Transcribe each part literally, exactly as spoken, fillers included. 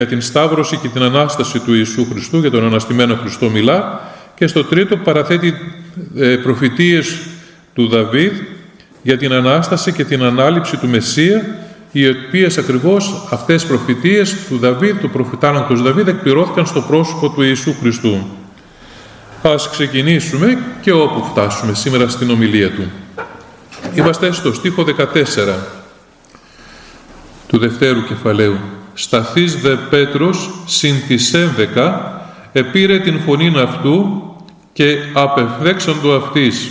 για την Σταύρωση και την Ανάσταση του Ιησού Χριστού, για τον Αναστημένο Χριστό μιλά, και στο τρίτο παραθέτει ε, προφητείες του Δαβίδ για την Ανάσταση και την Ανάληψη του Μεσσία, οι οποίες ακριβώς αυτές τις προφητείες του Δαβίδ, του προφητάνακτος Δαβίδ, εκπληρώθηκαν στο πρόσωπο του Ιησού Χριστού. Ας ξεκινήσουμε και όπου φτάσουμε σήμερα στην ομιλία του. Είμαστε στο στίχο δεκατέσσερα του δευτέρου κεφαλαίου. «Σταθείς δε Πέτρος συν της ένδεκα, επήρε την φωνήν αυτού και απευθέξαντο αυτής.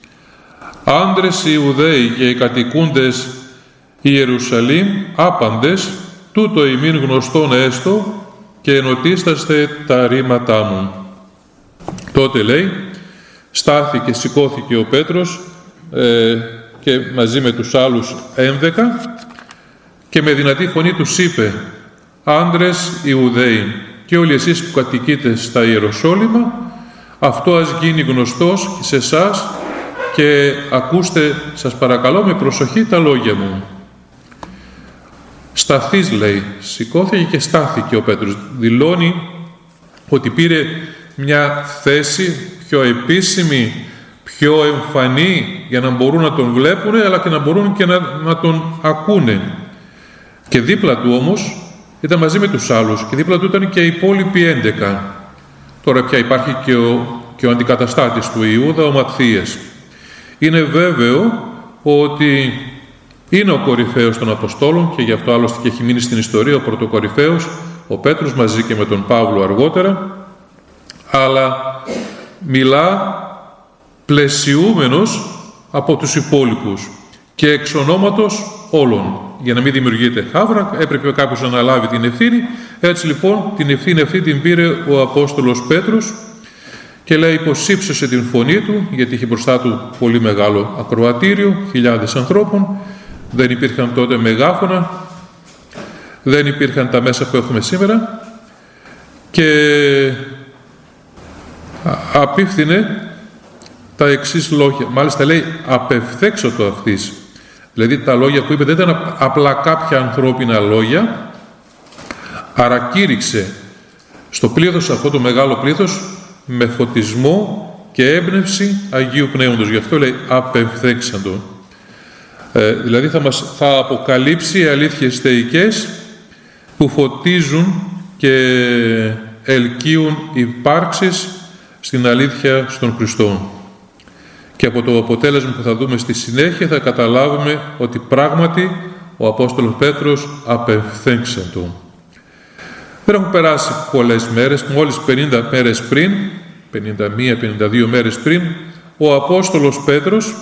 Άντρες Ιουδαίοι και οι κατοικούντες Ιερουσαλήμ άπαντες, τούτο ημίν γνωστόν έστω και ενωτίσταστε τα ρήματά μου». Τότε λέει, στάθηκε, σηκώθηκε ο Πέτρος ε, και μαζί με τους άλλους ένδεκα και με δυνατή φωνή τους είπε, «Άντρες Ιουδαίοι και όλοι εσείς που κατοικείτε στα Ιεροσόλυμα, αυτό ας γίνει γνωστός και σε εσάς και ακούστε, σας παρακαλώ, με προσοχή τα λόγια μου». Σταθείς, λέει, σηκώθηκε και στάθηκε ο Πέτρος. Δηλώνει ότι πήρε μια θέση πιο επίσημη, πιο εμφανή, για να μπορούν να τον βλέπουν, αλλά και να μπορούν και να, να τον ακούνε. Και δίπλα του όμως ήταν μαζί με τους άλλους και δίπλα του ήταν και οι υπόλοιποι έντεκα. Τώρα πια υπάρχει και ο, και ο αντικαταστάτης του Ιούδα, ο Ματθίας. Είναι βέβαιο ότι είναι ο κορυφαίος των Αποστόλων και γι' αυτό άλλωστε και έχει μείνει στην ιστορία ο πρωτοκορυφαίος, ο Πέτρος, μαζί και με τον Παύλο αργότερα, αλλά μιλά πλαισιούμενος από τους υπόλοιπους και εξ ονόματος όλων. Για να μην δημιουργείται χάβρα, έπρεπε κάποιος να αναλάβει την ευθύνη. Έτσι λοιπόν την ευθύνη αυτή την πήρε ο Απόστολος Πέτρος και λέει πως ύψωσε την φωνή του, γιατί είχε μπροστά του πολύ μεγάλο ακροατήριο, χιλιάδες ανθρώπων. Δεν υπήρχαν τότε μεγάφωνα, δεν υπήρχαν τα μέσα που έχουμε σήμερα και απίφθινε τα εξής λόγια. Μάλιστα λέει απευθέξωτο αυτής. Δηλαδή τα λόγια που είπε δεν ήταν απλά κάποια ανθρώπινα λόγια, άρα κήρυξε στο πλήθος, αυτό το μεγάλο πλήθος, με φωτισμό και έμπνευση Αγίου Πνεύματος. Γι' αυτό λέει απευθέξαντο. Ε, δηλαδή θα μας θα αποκαλύψει αλήθειες θεϊκές που φωτίζουν και ελκύουν υπάρξεις στην αλήθεια στον Χριστό. Και από το αποτέλεσμα που θα δούμε στη συνέχεια θα καταλάβουμε ότι πράγματι ο Απόστολος Πέτρος απευθέξαντο. Δεν έχουν περάσει πολλές μέρες, μόλις πενήντα μέρες πριν, πενήντα μία πενήντα δύο μέρες πριν, ο Απόστολος Πέτρος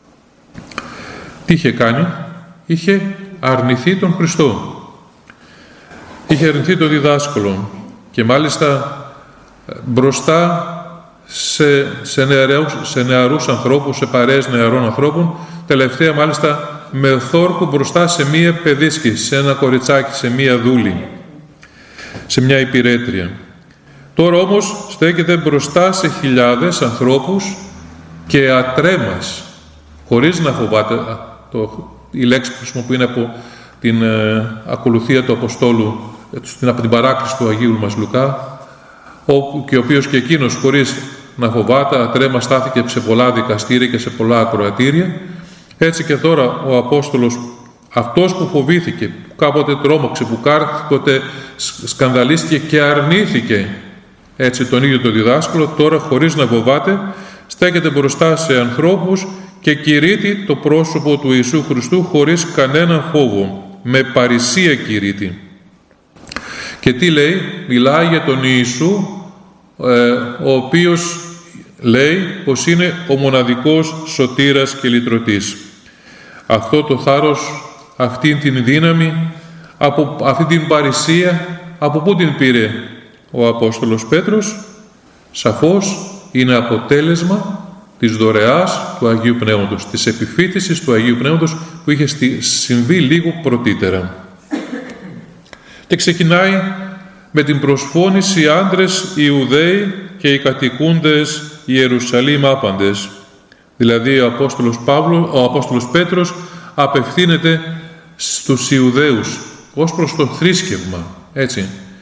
τι είχε κάνει? Είχε αρνηθεί τον Χριστό. Είχε αρνηθεί τον διδάσκαλο και μάλιστα μπροστά σε, σε, νεαρούς, σε νεαρούς ανθρώπους, σε παρέες νεαρών ανθρώπων, τελευταία μάλιστα με θόρκο μπροστά σε μία παιδίσκη, σε ένα κοριτσάκι, σε μία δούλη, σε μια υπηρέτρια. Τώρα όμως στέκεται μπροστά σε χιλιάδες ανθρώπους και ατρέμας, χωρίς να φοβάται. Το, η λέξη που χρησιμοποιεί από την ε, ακολουθία του Αποστόλου, ε, από την παράκληση του Αγίου μας Λουκά, όπου και ο οποίος και εκείνος χωρίς να φοβάται, ατρέμα, στάθηκε σε πολλά δικαστήρια και σε πολλά ακροατήρια. Έτσι και τώρα ο Απόστολος, αυτός που φοβήθηκε, που κάποτε τρόμαξε, που κάποτε σκανδαλίστηκε και αρνήθηκε έτσι τον ίδιο τον διδάσκαλο, τώρα χωρίς να φοβάται στέκεται μπροστά σε ανθρώπους και κηρύττει το πρόσωπο του Ιησού Χριστού χωρίς κανέναν φόβο, με παρησία κηρύττει. Και τι λέει? Μιλάει για τον Ιησού, ε, ο οποίος λέει πως είναι ο μοναδικός σωτήρας και λυτρωτής. Αυτό το θάρρος, αυτή την δύναμη, από αυτή την παρησία, από πού την πήρε ο Απόστολος Πέτρος? Σαφώς είναι αποτέλεσμα της δωρεάς του Αγίου Πνεύματος, της επιφύτησης του Αγίου Πνεύματος που είχε συμβεί λίγο πρωτήτερα. Και ξεκινάει με την προσφώνηση άντρες Ιουδαίοι και οι κατοικούντες Ιερουσαλήμ άπαντες. Δηλαδή ο Απόστολος, Παύλο, ο Απόστολος Πέτρος απευθύνεται στους Ιουδαίους ως προς το θρήσκευμα, έτσι,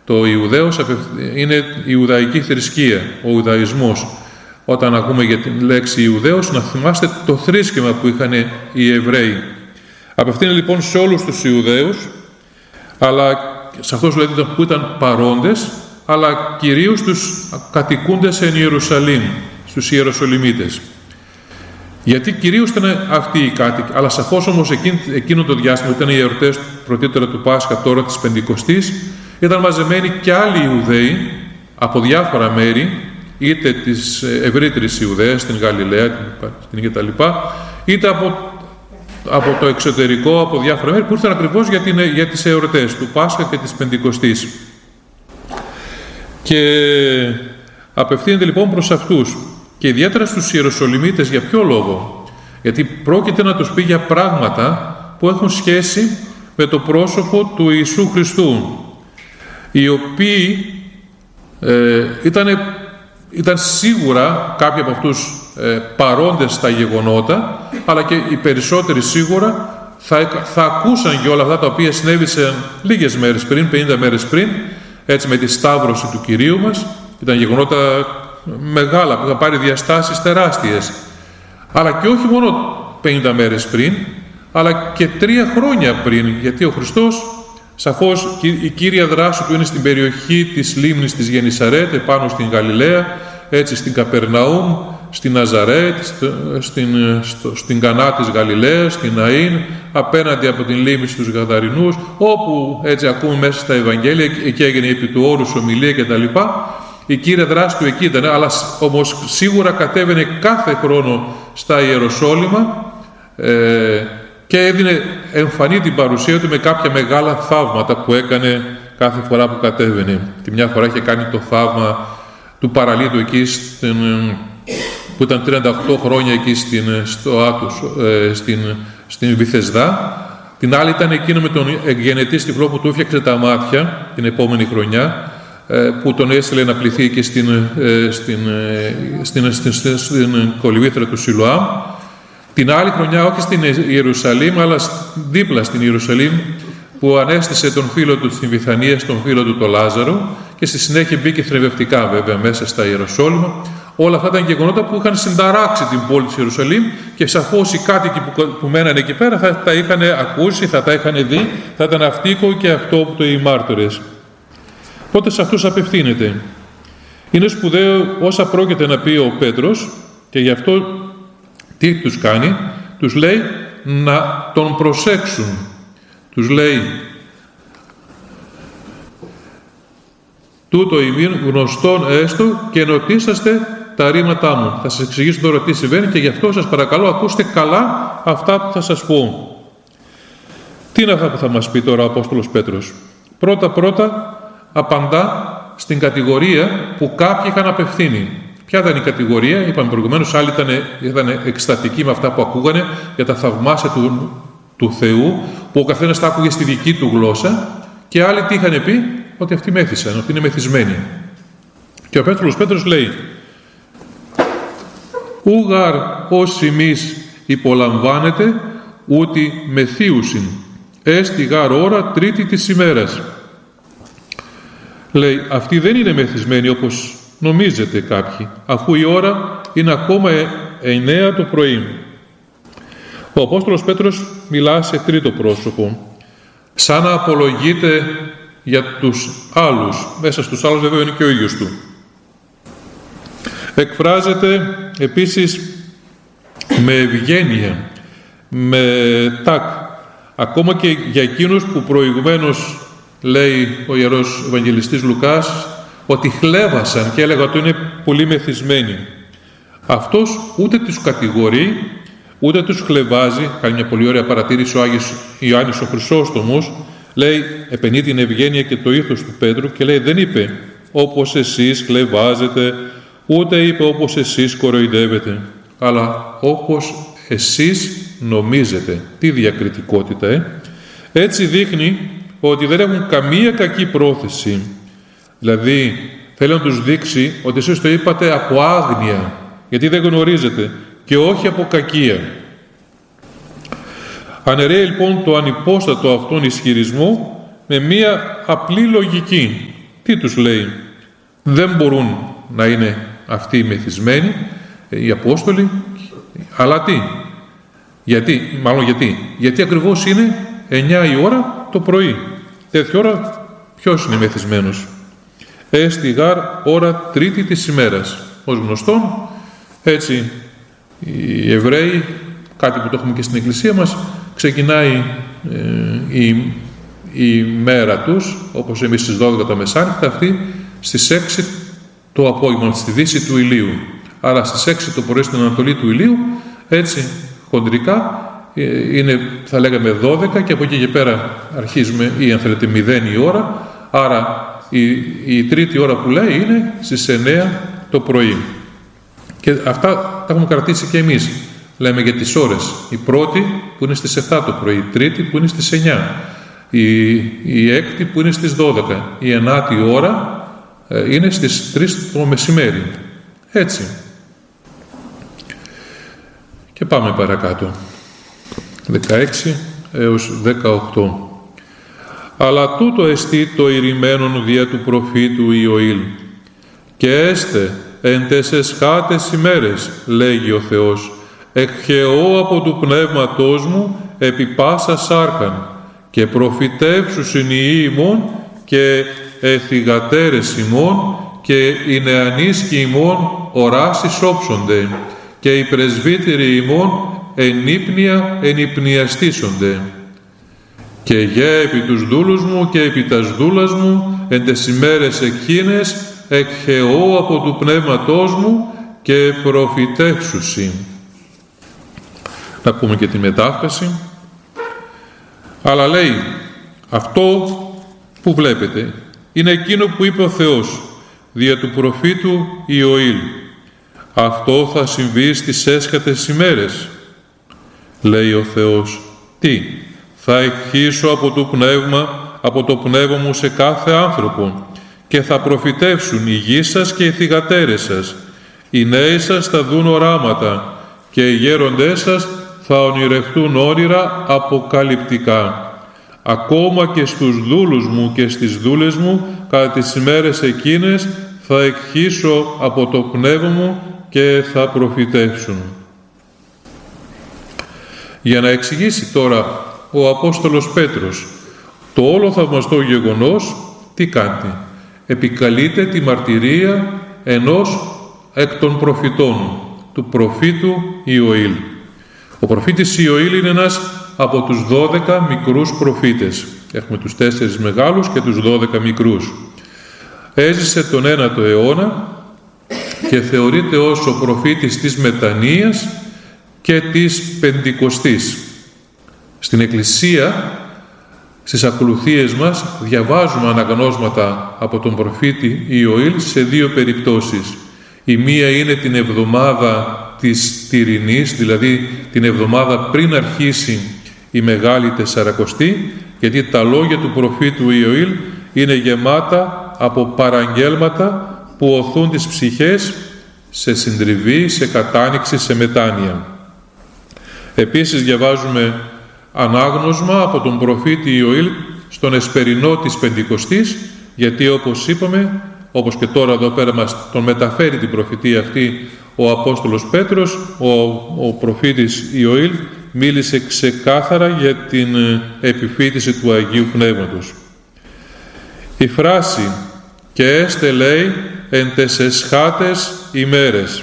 Το Ιουδαίος είναι η Ιουδαϊκή θρησκεία, ο Ιουδαϊσμός. Όταν ακούμε για την λέξη Ιουδαίος, να θυμάστε το θρήσκευμα που είχαν οι Εβραίοι. Απευθύνει λοιπόν σε όλους τους Ιουδαίους, αλλά σε αυτούς δηλαδή που ήταν παρόντες, αλλά κυρίως τους κατοικούντες εν Ιερουσαλήμ, στους Ιεροσολυμίτες. Γιατί κυρίως ήταν αυτοί οι κάτοικοι, αλλά σαφώς όμως εκείνο, εκείνο το διάστημα, ήταν οι εορτές πρωτήτερα του Πάσχα, τώρα της Πεντηκοστής, ήταν μαζεμένοι και άλλοι Ιουδαίοι από διάφορα μέρη, είτε της ευρύτερης Ιουδαίας, στην Γαλιλαία, την κτλ., είτε από, από το εξωτερικό, από διάφορα μέρη, που ήρθαν ακριβώς για, την, για τις εορτές του Πάσχα και της Πεντηκοστής. Και απευθύνεται λοιπόν προς αυτούς, και ιδιαίτερα στους Ιεροσολυμίτες. Για ποιο λόγο? Γιατί πρόκειται να τους πει για πράγματα που έχουν σχέση με το πρόσωπο του Ιησού Χριστού, οι οποίοι ε, ήταν, ήταν σίγουρα κάποιοι από αυτούς ε, παρόντες στα γεγονότα, αλλά και οι περισσότεροι σίγουρα θα, θα ακούσαν και όλα αυτά τα οποία συνέβησαν λίγες μέρες πριν, πενήντα μέρες πριν, έτσι, με τη σταύρωση του Κυρίου μας. Ήταν γεγονότα μεγάλα που είχαν πάρει διαστάσεις τεράστιες, αλλά και όχι μόνο πενήντα μέρες πριν, αλλά και τρία χρόνια πριν, γιατί ο Χριστός σαφώς η κύρια δράση του είναι στην περιοχή της λίμνης της Γενισαρέτ, επάνω στην Γαλιλαία, έτσι, στην Καπερναούμ, στην Ναζαρέτ, στην, στο, στην Κανά της Γαλιλαίας, στην Ναΐν, απέναντι από την λίμνη στους Γαδαρινούς, όπου έτσι ακούμε μέσα στα Ευαγγέλια, εκεί έγινε επί του όρους ομιλία κτλ. Η κύρια δράση του εκεί ήταν, αλλά όμως σίγουρα κατέβαινε κάθε χρόνο στα Ιεροσόλυμα ε, και έδινε εμφανή την παρουσία του με κάποια μεγάλα θαύματα που έκανε κάθε φορά που κατέβαινε. Τη μια φορά είχε κάνει το θαύμα του παραλίτου εκεί στην, που ήταν τριάντα οκτώ χρόνια εκεί στην, στο Άτους, ε, στην, στην Βηθεσδά. Την άλλη ήταν εκείνο με τον εγγενετή τυφλό που του έφτιαξε τα μάτια την επόμενη χρονιά, που τον έστειλε να πληθεί και στην, στην, στην, στην, στην, στην κολυβήθρα του Σιλοάμ. Την άλλη χρονιά όχι στην Ιερουσαλήμ, αλλά δίπλα στην Ιερουσαλήμ, που ανέστησε τον φίλο του στην Βηθανία, στον φίλο του τον Λάζαρο, και στη συνέχεια μπήκε θρηβευτικά βέβαια μέσα στα Ιεροσόλυμα. Όλα αυτά ήταν γεγονότα που είχαν συνταράξει την πόλη της Ιερουσαλήμ, και σαφώς οι κάτοικοι που, που μένανε εκεί πέρα θα τα είχαν ακούσει, θα τα είχαν δει, θα ήταν αυτοίκο και αυτό που το οι μάρτυρες. Πότε σε αυτούς απευθύνεται. Είναι σπουδαίο όσα πρόκειται να πει ο Πέτρος, και γι' αυτό τι τους κάνει? Τους λέει να τον προσέξουν. Τους λέει τούτο ημίν γνωστόν έστω και νοτίσαστε τα ρήματά μου. Θα σας εξηγήσω τώρα τι συμβαίνει, και γι' αυτό σας παρακαλώ ακούστε καλά αυτά που θα σας πω. Τι είναι αυτά που θα μας πει τώρα ο Απόστολος Πέτρος? Πρώτα πρώτα απαντά στην κατηγορία που κάποιοι είχαν απευθύνει. Ποια ήταν η κατηγορία? Είπαμε προηγουμένως, άλλοι ήταν, ήταν εκστατικοί με αυτά που ακούγανε για τα θαυμάσια του, του Θεού, που ο καθένας τα άκουγε στη δική του γλώσσα, και άλλοι τι είχαν πει? Ότι αυτοί μέθησαν, ότι είναι μεθυσμένοι. Και ο Πέτρος Πέτρος λέει «Ούγαρ ως ημείς υπολαμβάνετε, ούτι μεθύουσιν, έστι γάρ ώρα τρίτη της ημέρας». Λέει, αυτοί δεν είναι μεθυσμένοι όπως νομίζετε κάποιοι, αφού η ώρα είναι ακόμα εννέα το πρωί. Ο Απόστολος Πέτρος μιλά σε τρίτο πρόσωπο, σαν να απολογείται για τους άλλους. Μέσα στους άλλους βέβαια είναι και ο ίδιος του. Εκφράζεται επίσης με ευγένεια, με τάκ, ακόμα και για εκείνους που προηγουμένως, λέει ο Ιερός Ευαγγελιστής Λουκάς, ότι χλέβασαν και έλεγα ότι είναι πολύ μεθυσμένοι. Αυτός ούτε τους κατηγορεί, ούτε τους χλεβάζει. Κάνει μια πολύ ωραία παρατήρηση ο Άγιος Ιωάννης ο Χρυσόστομος, λέει, επενεί την ευγένεια και το ήθος του Πέτρου, και λέει, δεν είπε όπως εσείς χλεβάζετε, ούτε είπε όπως εσείς κοροϊδεύετε, αλλά όπως εσείς νομίζετε. Τι διακριτικότητα, ε! Έτσι δείχνει ότι δεν έχουν καμία κακή πρόθεση. Δηλαδή, θέλει να τους δείξει ότι εσείς το είπατε από άγνοια, γιατί δεν γνωρίζετε, και όχι από κακία. Αναιρέει λοιπόν το ανυπόστατο αυτόν ισχυρισμό με μία απλή λογική. Τι Τι τους λέει? Δεν μπορούν να είναι αυτοί οι μεθυσμένοι, οι Απόστολοι, αλλά τι? Γιατί, μάλλον γιατί? Γιατί ακριβώς είναι εννιά η ώρα το πρωί. Τέτοια ώρα ποιος είναι μεθυσμένος? Έστι γάρ ώρα τρίτη της ημέρας. Ως γνωστόν, έτσι οι Εβραίοι, κάτι που το έχουμε και στην Εκκλησία μας, ξεκινάει ε, η, η μέρα τους, όπως εμείς στις δώδεκα τα μεσάνυχτα, αυτή στις έξι το απόγευμα, στη δύση του ηλίου. Άρα στις έξι το πρωί στην ανατολή του ηλίου, έτσι χοντρικά, είναι, θα λέγαμε δώδεκα, και από εκεί και πέρα αρχίζουμε, ή αν θέλετε μηδέν η ώρα. Άρα η, η τρίτη ώρα που λέει είναι στις εννιά το πρωί. Και αυτά τα έχουμε κρατήσει και εμείς. Λέμε για τις ώρες. Η πρώτη που είναι στις επτά το πρωί, η τρίτη που είναι στις εννιά, η, η έκτη που είναι στις δώδεκα, η ενάτη ώρα ε, είναι στις τρεις το μεσημέρι. Έτσι. Και πάμε παρακάτω. δεκαέξι έως δεκαοκτώ. Αλλά τούτο εστί το ηρημένον δια του προφήτου Ιωήλ. Και έστε εν τες εσχάτες ημέρες, λέγει ο Θεός, εκχεώ από του πνεύματός μου επί πάσα σάρκαν, και προφητεύσουσιν οι ημών και εθιγατέρες ημών, και οι νεανείς και ημών οράσεις όψονται, και οι πρεσβύτεροι ημών ενύπνια ενυπνιαστήσονται. Και γε επί τους δούλους μου και επί τας δούλας μου εν τες ημέρες εκείνες εκχεώ από του πνεύματός μου και προφητεύσουσι. Να πούμε και τη μετάφραση. Αλλά λέει, αυτό που βλέπετε είναι εκείνο που είπε ο Θεός δια του προφήτου Ιωήλ. Αυτό θα συμβεί στις έσχατες ημέρες. Λέει ο Θεός, τι? Θα εκχύσω από το πνεύμα, από το πνεύμα μου σε κάθε άνθρωπο, και θα προφητεύσουν οι γη σας και οι θυγατέρες σας. Οι νέοι σας θα δουν οράματα, και οι γέροντές σας θα ονειρευτούν όνειρα αποκαλυπτικά. Ακόμα και στους δούλους μου και στις δούλες μου, κατά τις ημέρες εκείνες, θα εκχύσω από το πνεύμα μου και θα προφητεύσουν. Για να εξηγήσει τώρα ο Απόστολος Πέτρος το όλο θαυμαστό γεγονός, τι κάνει? Επικαλείται τη μαρτυρία ενός εκ των προφητών, του προφήτου Ιωήλ. Ο προφήτης Ιωήλ είναι ένας από τους δώδεκα μικρούς προφήτες. Έχουμε τους τέσσερις μεγάλους και τους δώδεκα μικρούς. Έζησε τον ένατο αιώνα και θεωρείται ως ο προφήτης της Μετανοίας και της Πεντηκοστής. Στην Εκκλησία, στις ακολουθίες μας, διαβάζουμε αναγνώσματα από τον προφήτη Ιωήλ σε δύο περιπτώσεις. Η μία είναι την εβδομάδα της Τυρινής, δηλαδή την εβδομάδα πριν αρχίσει η Μεγάλη Τεσσαρακοστή, γιατί τα λόγια του προφήτου Ιωήλ είναι γεμάτα από παραγγέλματα που οθούν τις ψυχές σε συντριβή, σε κατάνοιξη, σε μετάνοια. Επίσης διαβάζουμε ανάγνωσμα από τον προφήτη Ιωήλ στον εσπερινό της Πεντηκοστής, γιατί όπως είπαμε, όπως και τώρα εδώ πέρα μας τον μεταφέρει την προφητεία αυτή ο Απόστολος Πέτρος, ο, ο προφήτης Ιωήλ μίλησε ξεκάθαρα για την επιφύτηση του Αγίου Πνεύματος. Η φράση «και έστε» λέει «εν τες εσχάτες ημέρες».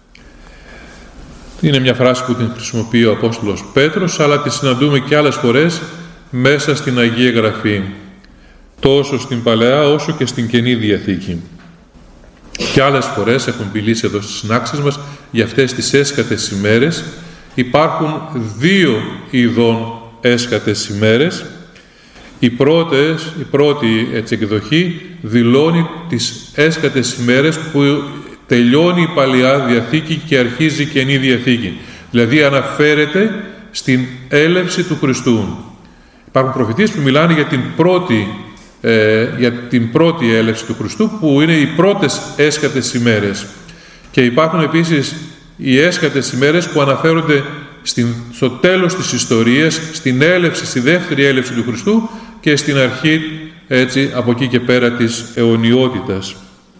Είναι μια φράση που την χρησιμοποιεί ο Απόστολος Πέτρος, αλλά τη συναντούμε και άλλες φορές μέσα στην Αγία Γραφή, τόσο στην Παλαιά όσο και στην Καινή Διαθήκη. Και άλλες φορές έχουν μιλήσει εδώ στις συνάξεις μας για αυτές τις έσχατες ημέρες. Υπάρχουν δύο ειδών έσχατες ημέρες. Η, πρώτες, η πρώτη έτσι, εκδοχή δηλώνει τις έσχατες ημέρες που τελειώνει η Παλαιά Διαθήκη και αρχίζει η Καινή Διαθήκη. Δηλαδή αναφέρεται στην έλευση του Χριστού. Υπάρχουν προφητείες που μιλάνε για την πρώτη, ε, για την πρώτη έλευση του Χριστού, που είναι οι πρώτες έσχατες ημέρες. Και υπάρχουν επίσης οι έσχατες ημέρες που αναφέρονται στην, στο τέλος της ιστορίας, στην έλευση, στη δεύτερη έλευση του Χριστού και στην αρχή έτσι από εκεί και πέρα της αιωνιότητας.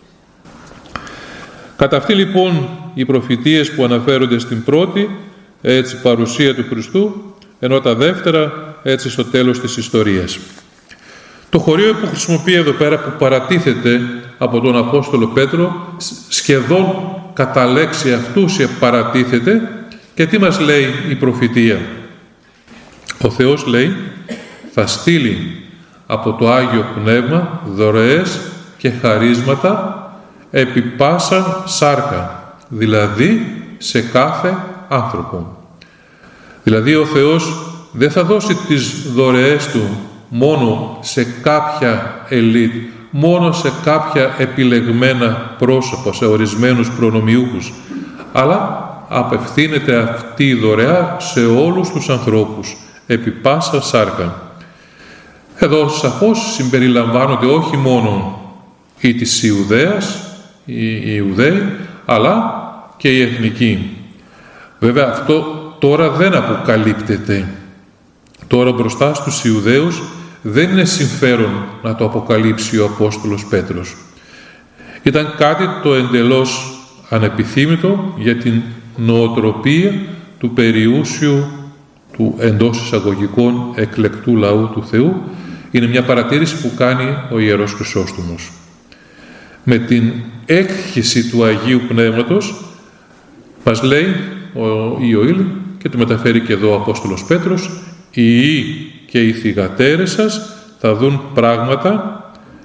Κατά αυτή λοιπόν οι προφητείες που αναφέρονται στην πρώτη, έτσι, παρουσία του Χριστού, ενώ τα δεύτερα έτσι στο τέλος της ιστορίας. Το χωρίο που χρησιμοποιεί εδώ πέρα, που παρατίθεται από τον Απόστολο Πέτρο, σχεδόν κατά λέξη αυτούσια παρατίθεται, και τι μας λέει η προφητεία? Ο Θεός λέει θα στείλει από το Άγιο Πνεύμα δωρεές και χαρίσματα επί πάσα σάρκα, δηλαδή σε κάθε άνθρωπο. Δηλαδή ο Θεός δεν θα δώσει τις δωρεές Του μόνο σε κάποια ελίτ, μόνο σε κάποια επιλεγμένα πρόσωπα, σε ορισμένους προνομιούχους, αλλά απευθύνεται αυτή η δωρεά σε όλους τους ανθρώπους, επί πάσα σάρκα. Εδώ σαφώς συμπεριλαμβάνονται όχι μόνο οι της Ιουδαίας, οι Ιουδαίοι, αλλά και οι εθνικοί. Βέβαια αυτό τώρα δεν αποκαλύπτεται. Τώρα μπροστά στους Ιουδαίους δεν είναι συμφέρον να το αποκαλύψει ο Απόστολος Πέτρος. Ήταν κάτι το εντελώς ανεπιθύμητο για την νοοτροπία του περιούσιου, του εντός εισαγωγικών εκλεκτού λαού του Θεού. Είναι μια παρατήρηση που κάνει ο Ιερός Χρυσόστομος. Με την έκχυση του Αγίου Πνεύματος, μας λέει ο Ιωήλ, και το μεταφέρει και εδώ ο Απόστολος Πέτρος, οι ιοί και οι θυγατέρες σας θα δουν πράγματα,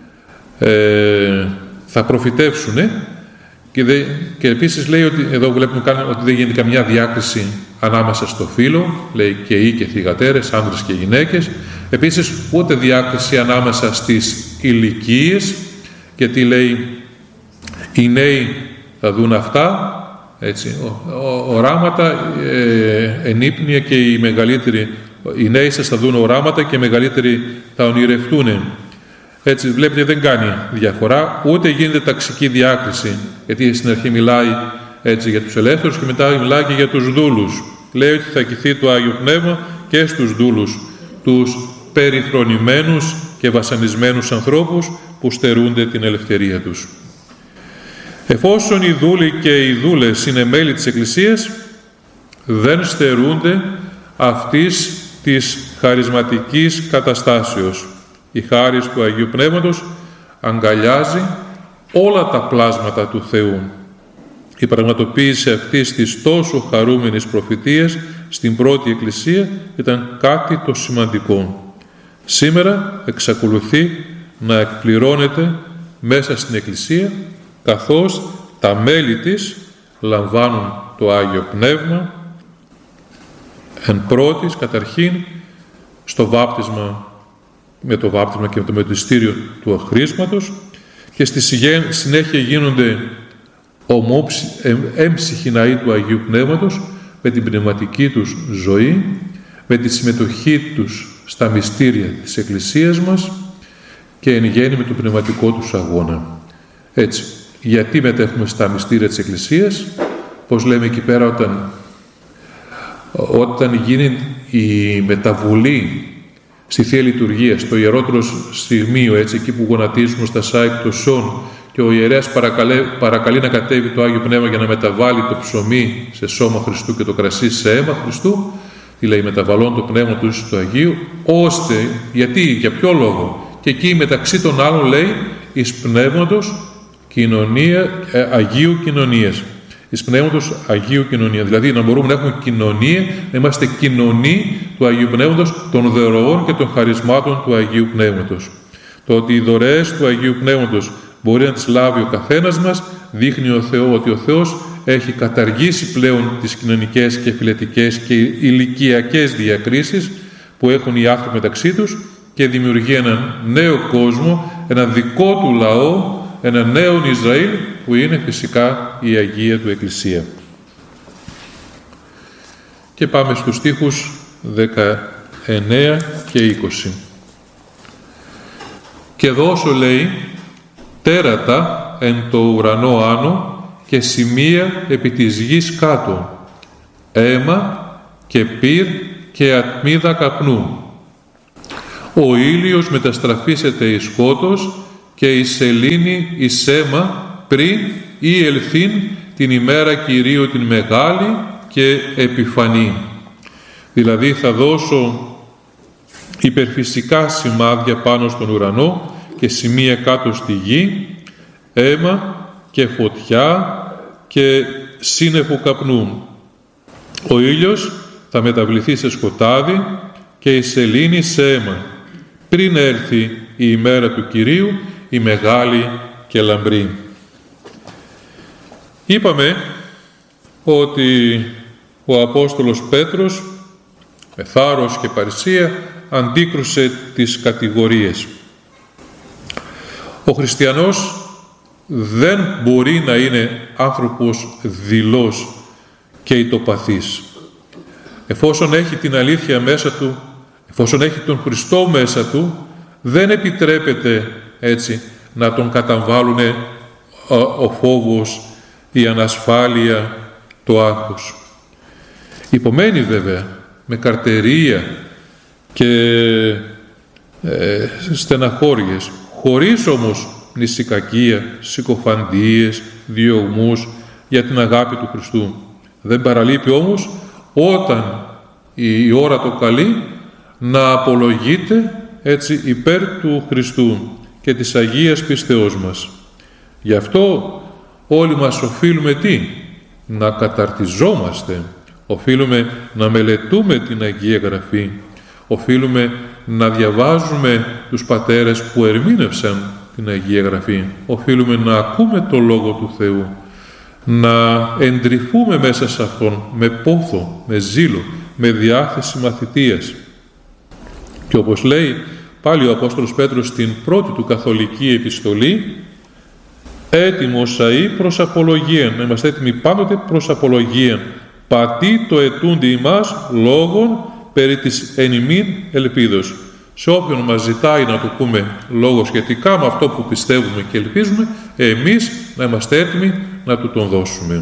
ε, θα προφητεύσουνε, και, δε, και επίσης λέει ότι εδώ βλέπουμε ότι δεν γίνεται καμιά διάκριση ανάμεσα στο φύλο, λέει και ιοί και θυγατέρες, άνδρες και γυναίκες. Επίσης ούτε διάκριση ανάμεσα στις ηλικίες, γιατί λέει οι νέοι θα δουν αυτά, έτσι, ο, ο, οράματα, ε, ενύπνια, και οι μεγαλύτεροι, οι νέοι σας θα δουν οράματα και οι μεγαλύτεροι θα ονειρευτούν. Έτσι βλέπετε δεν κάνει διαφορά, ούτε γίνεται ταξική διάκριση, γιατί στην αρχή μιλάει έτσι για τους ελεύθερους και μετά μιλάει και για τους δούλους. Λέει ότι θα κηθεί το Άγιο Πνεύμα και στους δούλους, τους περιφρονημένους και βασανισμένους ανθρώπους που στερούνται την ελευθερία τους. Εφόσον οι δούλοι και οι δούλες είναι μέλη της Εκκλησίας, δεν στερούνται αυτής της χαρισματικής καταστάσεως. Η χάρις του Αγίου Πνεύματος αγκαλιάζει όλα τα πλάσματα του Θεού. Η πραγματοποίηση αυτής της τόσο χαρούμενης προφητείας στην πρώτη Εκκλησία ήταν κάτι το σημαντικό. Σήμερα εξακολουθεί να εκπληρώνεται μέσα στην Εκκλησία, καθώς τα μέλη της λαμβάνουν το Άγιο Πνεύμα εν πρώτης καταρχήν στο βάπτισμα, με το βάπτισμα και με το μετιστήριο του αχρίσματος, και στη συνέχεια γίνονται ομόψη, έμψυχοι ναοί του Αγίου Πνεύματος με την πνευματική τους ζωή, με τη συμμετοχή τους στα μυστήρια της Εκκλησίας μας και εν γέννη με το πνευματικό τους αγώνα. Έτσι, γιατί μετέχουμε στα μυστήρια της Εκκλησίας? Πώς λέμε εκεί πέρα, όταν, όταν γίνει η μεταβολή στη Θεία Λειτουργία, στο ιερότερο στιγμίο, έτσι, εκεί που γονατίζουμε στα σάικ το σόν, και ο ιερέας παρακαλεί, παρακαλεί να κατέβει το Άγιο Πνεύμα για να μεταβάλει το ψωμί σε σώμα Χριστού και το κρασί σε αίμα Χριστού, τι λέει, μεταβαλών το Πνεύμα του Ιησού του Αγίου, ώστε, γιατί, για ποιο λόγο? Και εκεί μεταξύ των άλλων λέει εις πνεύματος κοινωνία, ε, Αγίου κοινωνίας. Εις πνεύματος Αγίου κοινωνία. Δηλαδή να μπορούμε να έχουμε κοινωνία, να είμαστε κοινωνοί του Αγίου Πνεύματος, των δωρεών και των χαρισμάτων του Αγίου Πνεύματος. Το ότι οι δωρεές του Αγίου Πνεύματος μπορεί να τις λάβει ο καθένας μας, δείχνει ο Θεό, ότι ο Θεός έχει καταργήσει πλέον τις κοινωνικές και φιλετικές και ηλικιακές διακρίσεις που έχουν οι άνθρωποι μεταξύ τους και δημιουργεί έναν νέο κόσμο, ένα δικό του λαό, ένα νέο Ισραήλ, που είναι φυσικά η Αγία του Εκκλησία. Και πάμε στους στίχους δεκαεννέα και είκοσι. «Και δώσω, λέει, τέρατα εν το ουρανό άνω και σημεία επί της γης κάτω, αίμα και πυρ και ατμίδα καπνού. Ο ήλιος μεταστραφήσεται εις σκότος και η σελήνη εις αίμα πριν ή ελθύν την ημέρα Κυρίου την μεγάλη και επιφανή. Δηλαδή θα δώσω υπερφυσικά σημάδια πάνω στον ουρανό και σημεία κάτω στη γη, αίμα και φωτιά και σύννεφο καπνού. Ο ήλιος θα μεταβληθεί σε σκοτάδι και η σελήνη σε αίμα, πριν έρθει η ημέρα του Κυρίου, η μεγάλη και λαμπρή. Είπαμε ότι ο Απόστολος Πέτρος με θάρρος και παρησία αντίκρουσε τις κατηγορίες. Ο χριστιανός δεν μπορεί να είναι άνθρωπος δειλός και ητοπαθής. Εφόσον έχει την αλήθεια μέσα του, εφόσον έχει τον Χριστό μέσα του, δεν επιτρέπεται έτσι να τον καταβάλουν ο φόβος, η ανασφάλεια, το άγχος. Υπομένει βέβαια με καρτερία και ε, στεναχώριες, χωρίς όμως νησικακία, συκοφαντίες, διωγμούς για την αγάπη του Χριστού. Δεν παραλείπει όμως όταν η ώρα το καλεί να απολογείται έτσι υπέρ του Χριστού και της Αγίας πίστεώς μας. Γι' αυτό όλοι μας οφείλουμε τι? Να καταρτιζόμαστε, οφείλουμε να μελετούμε την Αγία Γραφή, οφείλουμε να διαβάζουμε τους πατέρες που ερμήνευσαν την Αγία Γραφή, οφείλουμε να ακούμε το Λόγο του Θεού, να εντρυφούμε μέσα σε Αυτόν με πόθο, με ζήλο, με διάθεση μαθητείας. Και όπως λέει πάλι ο Απόστολος Πέτρος στην πρώτη του καθολική επιστολή, έτοιμος αεί προς απολογίαν, να είμαστε έτοιμοι πάντοτε προς απολογίαν, πατεί το ετούντι ημάς λόγων περί της εν ημίν ελπίδος. Σε όποιον μας ζητάει να του πούμε λόγο σχετικά με αυτό που πιστεύουμε και ελπίζουμε, εμείς να είμαστε έτοιμοι να του τον δώσουμε.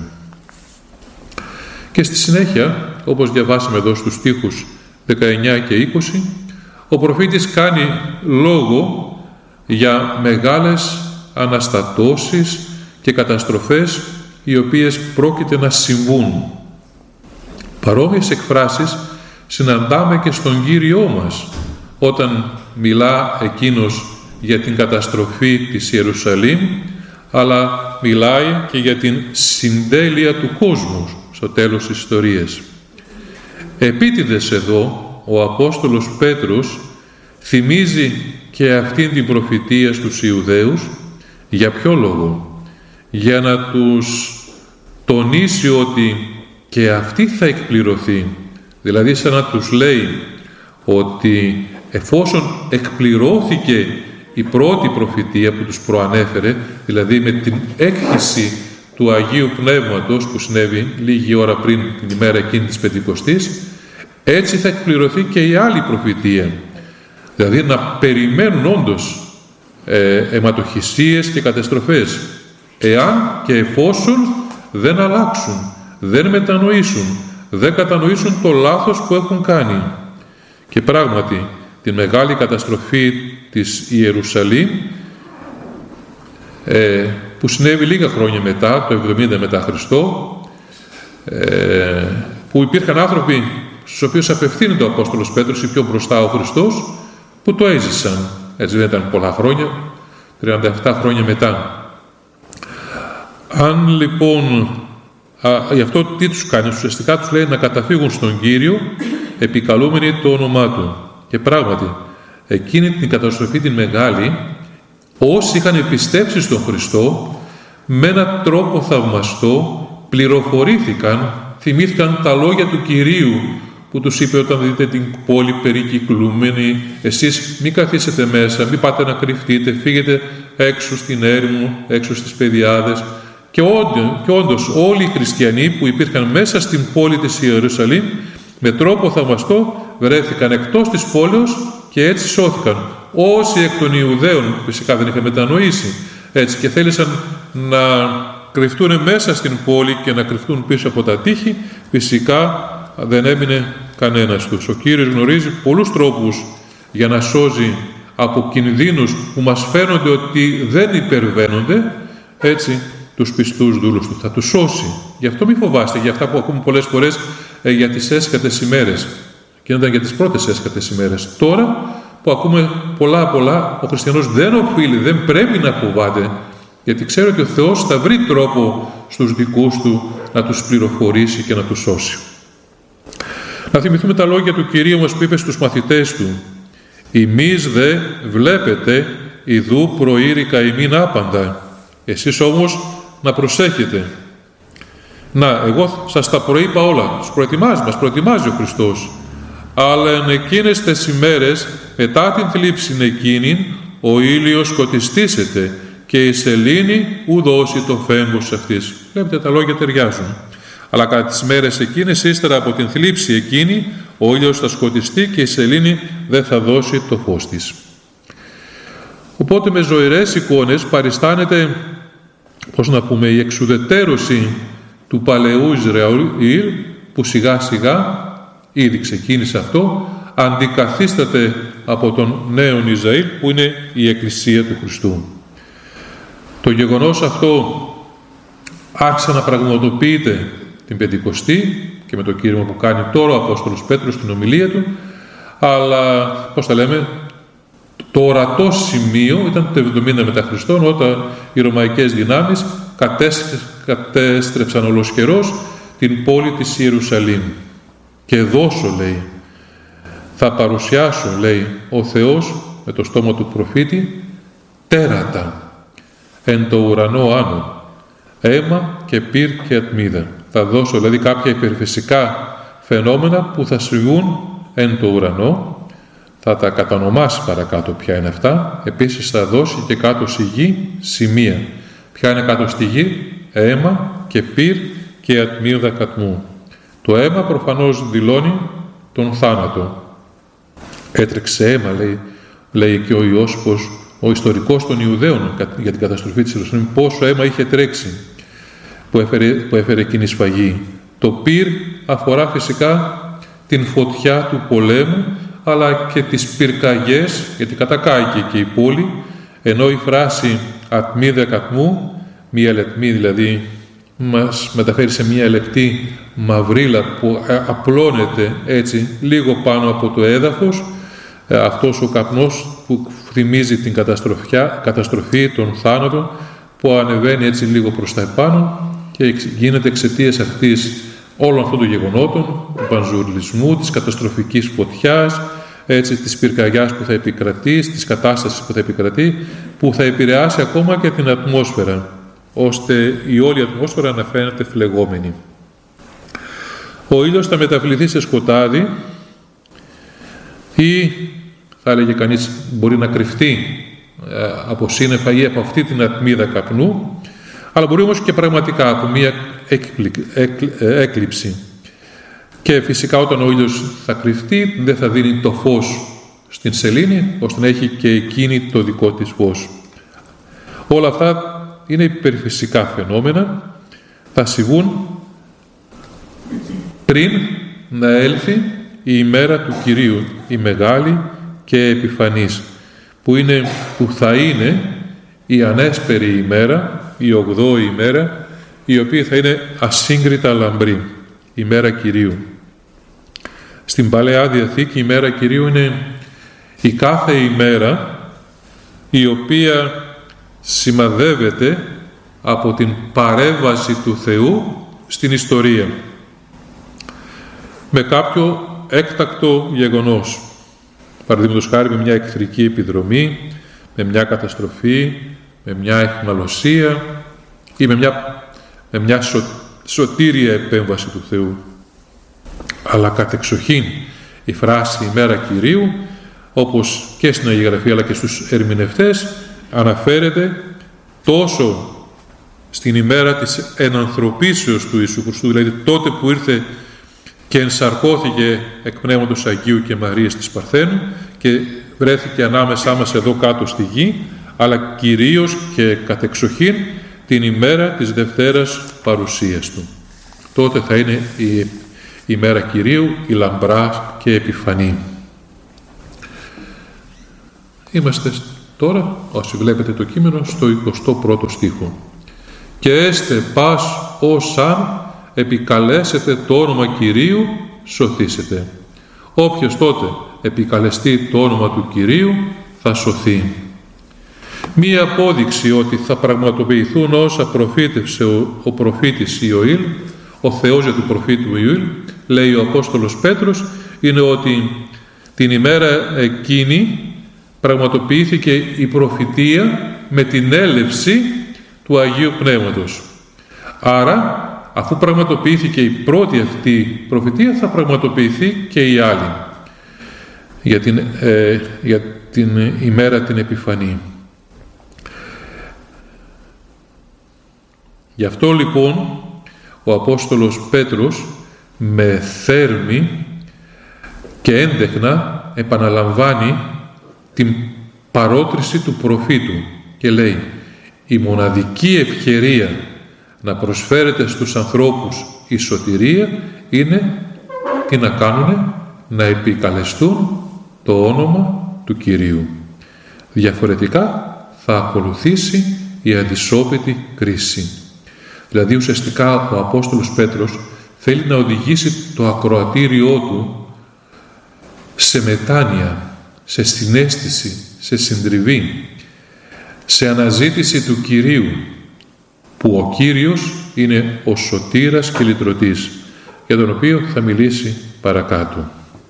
Και στη συνέχεια, όπως διαβάσαμε εδώ στους στίχους δεκαεννιά και είκοσι, ο προφήτης κάνει λόγο για μεγάλες αναστατώσεις και καταστροφές οι οποίες πρόκειται να συμβούν. Παρόμοιες εκφράσεις συναντάμε και στον Κύριό μας, όταν μιλά εκείνος για την καταστροφή της Ιερουσαλήμ, αλλά μιλάει και για την συντέλεια του κόσμου στο τέλος της ιστορίας. Επίτηδες εδώ ο Απόστολος Πέτρος θυμίζει και αυτήν την προφητεία στους Ιουδαίους. Για ποιο λόγο? Για να τους τονίσει ότι και αυτή θα εκπληρωθεί. Δηλαδή σαν να τους λέει ότι εφόσον εκπληρώθηκε η πρώτη προφητεία που τους προανέφερε, δηλαδή με την έκχυση του Αγίου Πνεύματος που συνέβη λίγη ώρα πριν την ημέρα εκείνη της Πεντηκοστής, έτσι θα εκπληρωθεί και η άλλη προφητεία. Δηλαδή να περιμένουν όντως ε, αιματοχυσίες και καταστροφές, εάν και εφόσον δεν αλλάξουν, δεν μετανοήσουν, δεν κατανοήσουν το λάθος που έχουν κάνει. Και πράγματι, τη μεγάλη καταστροφή της Ιερουσαλήμ, ε, που συνέβη λίγα χρόνια μετά, το εβδομήντα μετά Χριστό, ε, που υπήρχαν άνθρωποι στους οποίους απευθύνεται ο Απόστολος Πέτρος ή πιο μπροστά ο Χριστός, που το έζησαν. Έτσι δεν ήταν πολλά χρόνια, τριάντα επτά χρόνια μετά. Αν λοιπόν, α, γι' αυτό τι τους κάνει, ουσιαστικά τους λέει να καταφύγουν στον Κύριο επικαλούμενοι το όνομά Του. Και πράγματι, εκείνη την καταστροφή την μεγάλη, όσοι είχαν πιστέψει στον Χριστό, με έναν τρόπο θαυμαστό πληροφορήθηκαν, θυμήθηκαν τα λόγια του Κυρίου που τους είπε όταν δείτε την πόλη περικυκλούμενη, εσείς μη καθίσετε μέσα, μη πάτε να κρυφτείτε, φύγετε έξω στην έρημο, έξω στις πεδιάδες. Και, όντως, και όντως όλοι οι χριστιανοί που υπήρχαν μέσα στην πόλη της Ιερουσαλήμ, με τρόπο θαυμαστό βρέθηκαν εκτός της πόλεως και έτσι σώθηκαν. Όσοι εκ των Ιουδαίων φυσικά δεν είχαν μετανοήσει έτσι και θέλησαν να κρυφτούν μέσα στην πόλη και να κρυφτούν πίσω από τα τείχη, φυσικά δεν έμεινε κανένας τους. Ο Κύριος γνωρίζει πολλούς τρόπους για να σώζει από κινδύνους που μας φαίνονται ότι δεν υπερβαίνονται, έτσι, τους πιστούς δούλους του. Θα τους σώσει. Γι' αυτό μην φοβάστε, για αυτά που ακούμε πολλές φορές ε, για τις έσκατες ημέρες. Και ήταν για τις πρώτες έσκατες ημέρες. Τώρα που ακούμε πολλά πολλά, ο χριστιανός δεν οφείλει, δεν πρέπει να φοβάται, γιατί ξέρει ότι ο Θεός θα βρει τρόπο στους δικούς του να τους πληροφορήσει και να τους σώσει. Να θυμηθούμε τα λόγια του Κυρίου μας που είπε στους μαθητές του: «Ημείς δε βλέπετε, ιδού προείρικα ημίν άπαντα». Εσείς όμως να προσέχετε. Να, εγώ σας τα προείπα όλα. Τους προετοιμάζει, μας προετοιμάζει ο Χριστός. Αλλά εν εκείνες τις ημέρες, μετά την θλίψην εκείνην, ο ήλιος σκοτιστήσεται και η σελήνη ου δώσει το φέγγος αυτής. Βλέπετε, τα λόγια ταιριάζουν. Αλλά κατά τις μέρες εκείνες, ύστερα από την θλίψη εκείνη, ο ήλιος θα σκοτιστεί και η σελήνη δεν θα δώσει το φως της. Οπότε με ζωηρές εικόνες παριστάνεται, πώς να πούμε, η εξουδετερώση του παλαιού Ισραήλ, που σιγά σιγά, ήδη ξεκίνησε αυτό, αντικαθίσταται από τον νέο Ισραήλ που είναι η Εκκλησία του Χριστού. Το γεγονός αυτό άρχισε να πραγματοποιείται την Πεντηκοστή και με το κήρυγμα που κάνει τώρα ο Απόστολος Πέτρος στην ομιλία του, αλλά, πώς τα λέμε, το ορατό σημείο ήταν το εβδομήντα μετά Χριστόν, όταν οι ρωμαϊκές δυνάμεις κατέστρεψαν ολοσχερός την πόλη της Ιερουσαλήμ. «Και δώσω», λέει, «θα παρουσιάσω», λέει, «ο Θεός με το στόμα του προφήτη τέρατα εν το ουρανό άνω, αίμα και πυρ και ατμίδα». Θα δώσω δηλαδή κάποια υπερφυσικά φαινόμενα που θα συμβούν εν το ουρανό, θα τα κατανομάσει παρακάτω ποια είναι αυτά. Επίσης θα δώσει και κάτω στη γη σημεία. Ποια είναι κάτω στη γη? Αίμα και πυρ και ατμίδα κατμού. Το αίμα προφανώς δηλώνει τον θάνατο. Έτρεξε αίμα, λέει, λέει και ο Ιώσπος, ο ιστορικός των Ιουδαίων για την καταστροφή της Ιερουσαλήμ, πόσο αίμα είχε τρέξει που έφερε, που έφερε εκείνη η σφαγή. Το πυρ αφορά φυσικά την φωτιά του πολέμου, αλλά και τις πυρκαγιές, γιατί κατακάγηκε και η πόλη, ενώ η φράση ατμίδα κατμού, μία λεπτμή δηλαδή, μας μεταφέρει σε μία λεπτή μαυρίλα που απλώνεται έτσι λίγο πάνω από το έδαφος, αυτός ο καπνός που θυμίζει την καταστροφή των θάνατων, που ανεβαίνει έτσι λίγο προς τα επάνω και γίνεται εξαιτίας αυτής όλων αυτών των γεγονότων, του πανζουρλισμού, της καταστροφικής φωτιάς, έτσι, της πυρκαγιάς που θα επικρατεί, της κατάστασης που θα επικρατεί, που θα επηρεάσει ακόμα και την ατμόσφαιρα, ώστε η όλη ατμόσφαιρα να φαίνεται φλεγόμενη. Ο ήλιος θα μεταβληθεί σε σκοτάδι ή, θα έλεγε κανείς, μπορεί να κρυφτεί από σύννεφα ή από αυτή την ατμίδα καπνού, αλλά μπορεί όμως και πραγματικά από μία έκλειψη. Και φυσικά όταν ο ήλιος θα κρυφτεί, δεν θα δίνει το φως στην σελήνη, ώστε να έχει και εκείνη το δικό της φως. Όλα αυτά είναι υπερφυσικά φαινόμενα, θα συμβούν πριν να έλθει η ημέρα του Κυρίου, η μεγάλη και επιφανής, που, είναι, που θα είναι η ανέσπερη ημέρα, η ογδόη ημέρα, η οποία θα είναι ασύγκριτα λαμπρή, η μέρα Κυρίου. Στην Παλαιά Διαθήκη η μέρα Κυρίου είναι η κάθε ημέρα η οποία σημαδεύεται από την παρέμβαση του Θεού στην ιστορία με κάποιο έκτακτο γεγονός. Παραδείγματος χάρη με μια εχθρική επιδρομή, με μια καταστροφή, με μια αιχμαλωσία ή με μια, με μια σω, σωτήρια επέμβαση του Θεού. Αλλά κατεξοχήν η φράση «ημέρα Κυρίου», όπως και στην Αγία Γραφή αλλά και στους ερμηνευτές, αναφέρεται τόσο στην ημέρα της ενανθρωπίσεως του Ιησού Χριστού, δηλαδή τότε που ήρθε και ενσαρκώθηκε εκ Πνεύματος Αγίου και Μαρίας της Παρθένου και βρέθηκε ανάμεσά μας εδώ κάτω στη γη, αλλά κυρίως και κατεξοχήν την ημέρα της Δευτέρας παρουσίας Του. Τότε θα είναι η ημέρα Κυρίου, η λαμπρά και επιφανή. Είμαστε τώρα, όσοι βλέπετε το κείμενο, στο εικοστό πρώτο στίχο. «Και έστε πας ως αν επικαλέσετε το όνομα Κυρίου, σωθήσετε. Όποιος τότε επικαλεστεί το όνομα του Κυρίου, θα σωθεί». Μία απόδειξη ότι θα πραγματοποιηθούν όσα προφήτευσε ο, ο προφήτης Ιωήλ, ο Θεός για του προφήτου Ιωήλ, λέει ο Απόστολος Πέτρος, είναι ότι την ημέρα εκείνη πραγματοποιήθηκε η προφητεία με την έλευση του Αγίου Πνεύματος. Άρα, αφού πραγματοποιήθηκε η πρώτη αυτή προφητεία, θα πραγματοποιηθεί και η άλλη για την, ε, για την ημέρα την Επιφανή. Γι' αυτό λοιπόν ο Απόστολος Πέτρος με θέρμη και έντεχνα επαναλαμβάνει την παρότριση του προφήτου και λέει: η μοναδική ευκαιρία να προσφέρεται στους ανθρώπους η σωτηρία είναι τι να κάνουνε, να επικαλεστούν το όνομα του Κυρίου. Διαφορετικά θα ακολουθήσει η αντισόπιτη κρίση. Δηλαδή ουσιαστικά ο Απόστολος Πέτρος θέλει να οδηγήσει το ακροατήριό του σε μετάνοια, σε συναίσθηση, σε συντριβή, σε αναζήτηση του Κυρίου, που ο Κύριος είναι ο σωτήρας και λυτρωτής, για τον οποίο θα μιλήσει παρακάτω.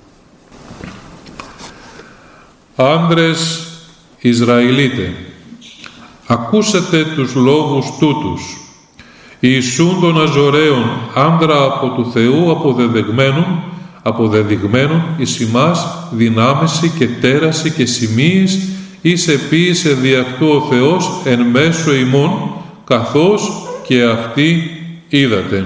«Άνδρες Ισραηλίτε, ακούσατε τους λόγους τούτους. Ιησούν των Αζωραίων, άνδρα από του Θεού αποδεδεγμένων, αποδεδειγμένων εις ημάς δυνάμεση και τέραση και σημείες, εις επίησε δι' αυτού ο Θεός εν μέσω ημών, καθώς και αυτοί είδατε».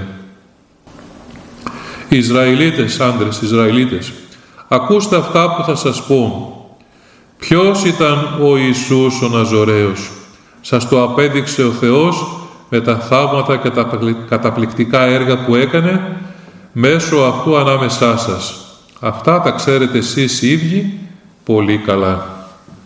Ισραηλίτες, άνδρες Ισραηλίτες, ακούστε αυτά που θα σας πω. Ποιος ήταν ο Ιησούς ο Ναζωραίος? Σας το απέδειξε ο Θεός με τα θαύματα και τα καταπληκτικά έργα που έκανε μέσω αυτού ανάμεσά σας. Αυτά τα ξέρετε εσείς οι ίδιοι πολύ καλά.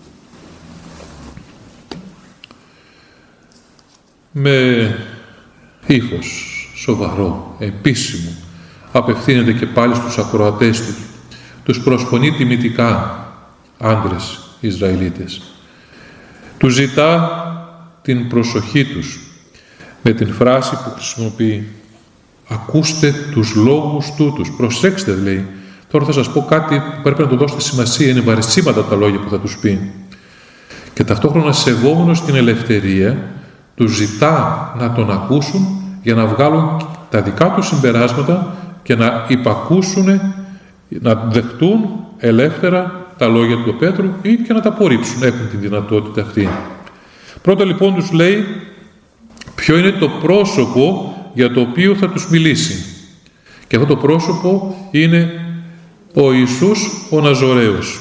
Με ύφος σοβαρό, επίσημο, απευθύνεται και πάλι στους ακροατές του. Τους προσφωνεί τιμητικά, άντρες Ισραηλίτες. Τους ζητά την προσοχή τους με την φράση που χρησιμοποιεί. Ακούστε τους λόγους τούτους. Προσέξτε, λέει. Τώρα θα σας πω κάτι που πρέπει να το δώσετε σημασία. Είναι βαρισίματα τα λόγια που θα τους πει. Και ταυτόχρονα σεβόμενος την ελευθερία, τους ζητά να τον ακούσουν για να βγάλουν τα δικά τους συμπεράσματα και να υπακούσουν, να δεχτούν ελεύθερα τα λόγια του Πέτρου ή και να τα απορρίψουν. Έχουν την δυνατότητα αυτή. Πρώτα λοιπόν τους λέει ποιο είναι το πρόσωπο για το οποίο θα τους μιλήσει. Και αυτό το πρόσωπο είναι ο Ιησούς ο Ναζωραίος.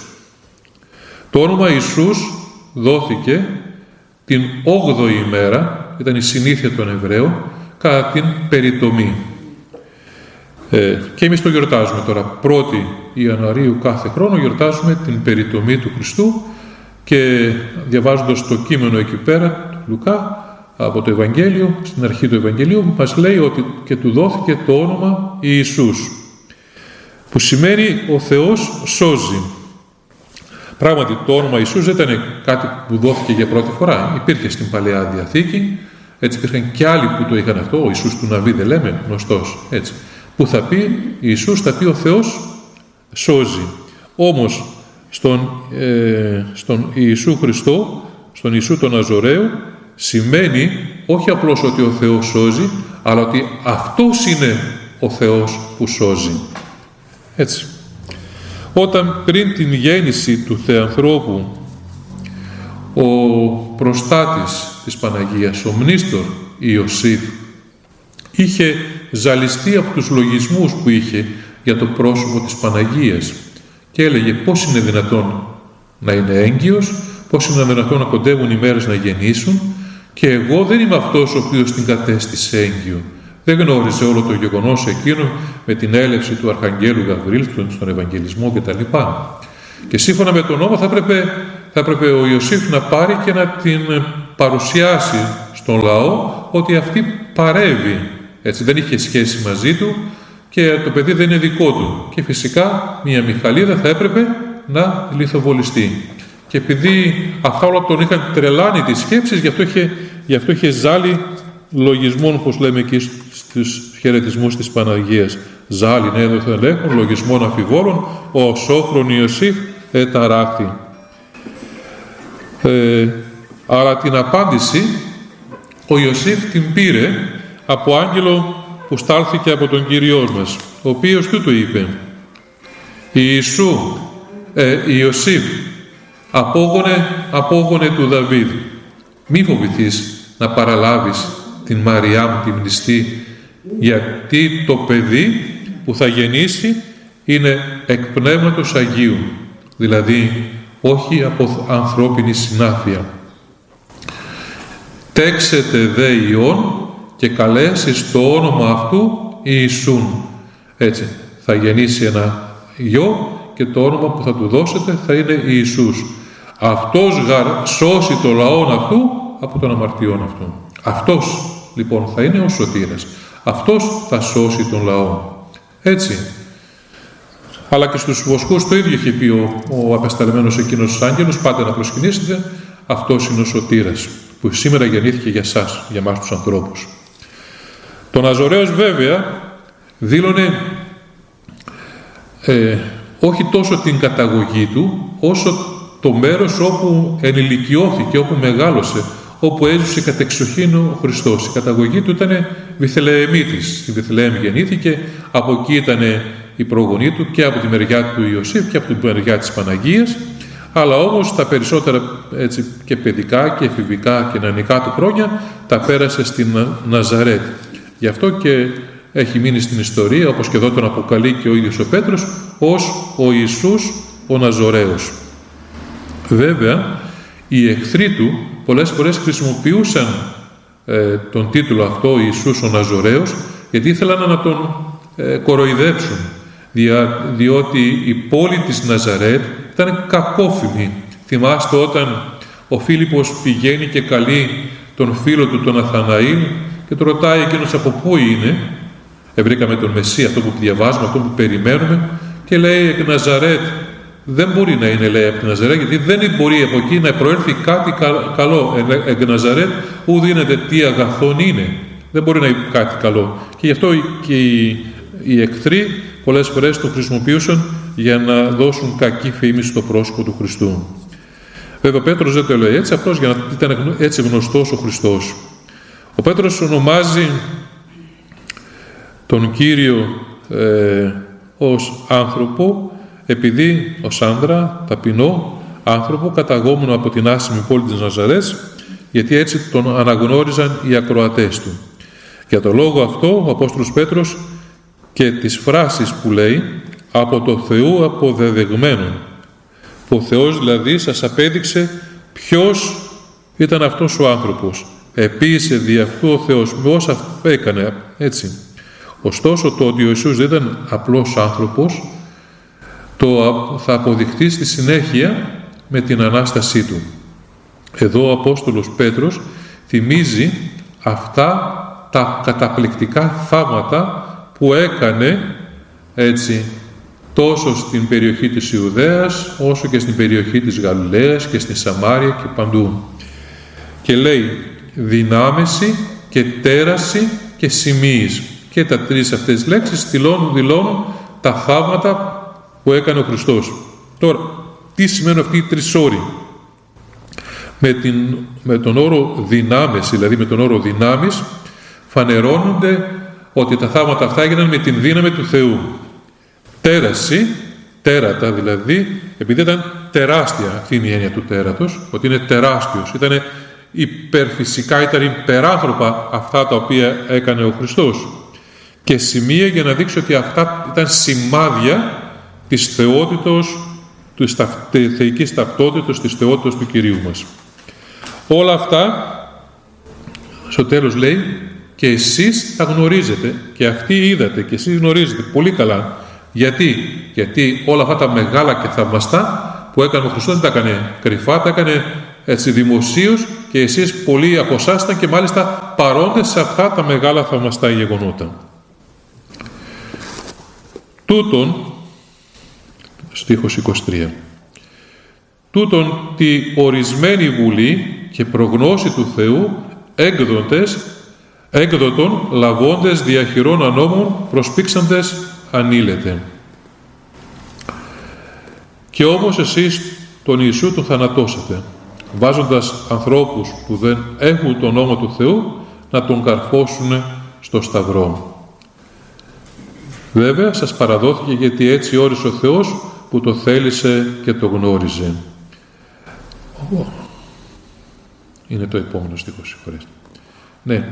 Το όνομα Ιησούς δόθηκε την όγδοη ημέρα, ήταν η συνήθεια των Εβραίων, κατά την περιτομή. Ε, και εμείς το γιορτάζουμε τώρα. πρώτη Ιανουαρίου κάθε χρόνο γιορτάζουμε την περιτομή του Χριστού και διαβάζοντας το κείμενο εκεί πέρα του Λουκά από το Ευαγγέλιο, στην αρχή του Ευαγγελίου μας λέει ότι και του δόθηκε το όνομα Ιησούς, που σημαίνει ο Θεός σώζει. Πράγματι το όνομα Ιησούς δεν ήταν κάτι που δόθηκε για πρώτη φορά. Υπήρχε στην Παλαιά Διαθήκη, έτσι υπήρχαν και άλλοι που το είχαν αυτό, ο Ιησούς του Ναβί δεν λέμε, γνωστός, έτσι. Που θα πει, Ιησούς θα πει ο Θεός σώζει. Όμως στον, ε, στον Ιησού Χριστό, στον Ιησού τον Ναζωραίο, σημαίνει όχι απλώς ότι ο Θεός σώζει, αλλά ότι αυτός είναι ο Θεός που σώζει. Έτσι. Όταν πριν την γέννηση του Θεανθρώπου ο προστάτης της Παναγίας, ο μνήστορ Ιωσήφ, είχε ζαλιστεί από τους λογισμούς που είχε για το πρόσωπο της Παναγίας και έλεγε πώς είναι δυνατόν να είναι έγκυος, πώς είναι δυνατόν να κοντεύουν οι μέρες να γεννήσουν και εγώ δεν είμαι αυτός ο οποίος την κατέστησε έγκυο. Δεν γνώριζε όλο το γεγονός εκείνο με την έλευση του Αρχαγγέλου Γαβρίλ στον Ευαγγελισμό κτλ. Και σύμφωνα με τον νόμο θα έπρεπε θα έπρεπε ο Ιωσήφ να πάρει και να την παρουσιάσει στον λαό ότι αυτή παρεύει. Έτσι, δεν είχε σχέση μαζί του και το παιδί δεν είναι δικό του. Και φυσικά μια Μιχαλίδα θα έπρεπε να λιθοβολιστεί. Και επειδή αυτά όλα τον είχαν τρελάνει τις σκέψεις, γι' αυτό είχε, γι' αυτό είχε ζάλι λογισμών, όπως λέμε εκεί στους χαιρετισμούς της Παναγίας. Ζάλι, ναι, εδώ θα λέγουν, λογισμών αφιβόλων, ο σόχρον Ιωσήφ εταράκτη. Ε, αλλά την απάντηση ο Ιωσήφ την πήρε από άγγελο που στάλθηκε από τον Κύριό μας, ο οποίος τούτο είπε: Ιησού, ε, Ιωσήφ, απόγονε, απόγονε του Δαβίδ, μη φοβηθείς να παραλάβεις την Μαριάμ τη μνηστή, γιατί το παιδί που θα γεννήσει είναι εκ Πνεύματος Αγίου, δηλαδή όχι από ανθρώπινη συνάφεια. Τέξετε δε Υιόν και καλέσεις το όνομα αυτού Ιησούν. Έτσι, θα γεννήσει ένα γιο και το όνομα που θα του δώσετε θα είναι Ιησούς. Αυτός γαρ σώσει το λαόν αυτού από τον αμαρτιών αυτού. Αυτός λοιπόν θα είναι ο σωτήρας. Αυτός θα σώσει τον λαό. Έτσι. Αλλά και στους βοσκούς το ίδιο είχε πει ο, ο απεσταλμένος εκείνος άγγελος: πάτε να προσκυνήσετε, αυτός είναι ο σωτήρας, που σήμερα γεννήθηκε για σας, για εμάς τους ανθρώπους. Το Ναζωραίος βέβαια δήλωνε ε, όχι τόσο την καταγωγή του, όσο το μέρος όπου ενηλικιώθηκε, όπου μεγάλωσε, όπου έζησε κατεξοχήν ο Χριστός. Η καταγωγή του ήταν Βιθλεεμίτης. Στη Βιθλεέμ γεννήθηκε, από εκεί ήταν η προγονή του και από τη μεριά του Ιωσήφ και από την μεριά της Παναγίας, αλλά όμως τα περισσότερα έτσι, και παιδικά και εφηβικά και νεανικά του χρόνια τα πέρασε στην Ναζαρέτ. Γι' αυτό και έχει μείνει στην ιστορία, όπως και εδώ τον αποκαλεί και ο ίδιος ο Πέτρος, ως ο Ιησούς ο Ναζωραίος. Βέβαια, οι εχθροί του πολλές φορές χρησιμοποιούσαν ε, τον τίτλο αυτό Ιησούς ο Ναζωραίος, γιατί ήθελαν να τον ε, κοροϊδέψουν, δια, διότι η πόλη της Ναζαρέτ ήταν κακόφημη. Θυμάστε όταν ο Φίλιππος πηγαίνει και καλεί τον φίλο του τον Ναθαναήλ και τον ρωτάει εκείνος από πού είναι, ευρήκαμε τον Μεσσία, αυτό που διαβάζουμε, αυτό που περιμένουμε, και λέει εκ Ναζαρέτ. Δεν μπορεί να είναι, λέει, από την Ναζαρέτ, γιατί δεν μπορεί από εκεί να προέλθει κάτι καλό. Εκ Ναζαρέτ ου δίνεται τι αγαθόν είναι. Δεν μπορεί να είναι κάτι καλό. Και γι' αυτό και οι, οι εχθροί πολλές φορές το χρησιμοποιούσαν για να δώσουν κακή φήμη στο πρόσωπο του Χριστού. Βέβαια ο Πέτρος δεν το λέει έτσι, απλώς για να ήταν έτσι γνωστός ο Χριστός. Ο Πέτρος ονομάζει τον Κύριο ε, ως άνθρωπο, επειδή ως άνδρα, ταπεινό άνθρωπο, καταγόμενο από την άσημη πόλη της Ναζαρές, γιατί έτσι τον αναγνώριζαν οι ακροατές του. Για το λόγο αυτό ο Απόστολος Πέτρος και τις φράσεις που λέει «από το Θεού αποδεδεγμένον», που ο Θεός δηλαδή σας απέδειξε ποιος ήταν αυτός ο άνθρωπος. Επίησε δι' αυτού ο Θεός με όσα έκανε, έτσι. Ωστόσο το ότι ο Ιησούς δεν ήταν απλός άνθρωπος, το θα αποδειχθεί στη συνέχεια με την Ανάστασή του. Εδώ ο Απόστολος Πέτρος θυμίζει αυτά τα καταπληκτικά θαύματα που έκανε, έτσι, τόσο στην περιοχή της Ιουδαίας όσο και στην περιοχή της Γαλιλαίας και στη Σαμάρια και παντού. Και λέει δυνάμεση και τέραση και σημείης. Και τα τρεις αυτές λέξεις δηλώνουν, δηλώνουν τα θαύματα που έκανε ο Χριστός. Τώρα, τι σημαίνουν αυτοί οι τρεις όροι? Με, την, με τον όρο δυνάμεση, δηλαδή με τον όρο δυνάμεις, φανερώνονται ότι τα θαύματα αυτά έγιναν με την δύναμη του Θεού. Τέραση, τέρατα δηλαδή, επειδή ήταν τεράστια, αυτή είναι η έννοια του τέρατος, ότι είναι τεράστιος, ήταν υπερφυσικά, ήταν υπεράνθρωπα αυτά τα οποία έκανε ο Χριστός. Και σημεία για να δείξει ότι αυτά ήταν σημάδια της θεότητος, της θεϊκής ταυτότητος, της θεότητος του Κυρίου μας. Όλα αυτά, στο τέλος λέει, και εσείς τα γνωρίζετε, και αυτοί είδατε, και εσείς γνωρίζετε πολύ καλά. Γιατί? Γιατί όλα αυτά τα μεγάλα και θαυμαστά που που έκανε ο Χριστός δεν τα έκανε κρυφά, τα έκανε έτσι δημοσίως και εσείς πολλοί από εσάς ήταν και μάλιστα παρόντες σε αυτά τα μεγάλα θαυμαστά γεγονότα. Τούτον, στίχος είκοσι τρία, τούτον τη ορισμένη βουλή και προγνώση του Θεού έκδοτες, έκδοτον λαβώντες διαχειρών ανώμων προσπήξαντες ανήλετε. Και όμως εσείς τον Ιησού τον θανατώσατε, βάζοντας ανθρώπους που δεν έχουν τον νόμο του Θεού να τον καρφώσουν στο σταυρό. Βέβαια σας παραδόθηκε γιατί έτσι όρισε ο Θεός που το θέλησε και το γνώριζε. Είναι το επόμενο στίχο, συγχωρέστε. Ναι.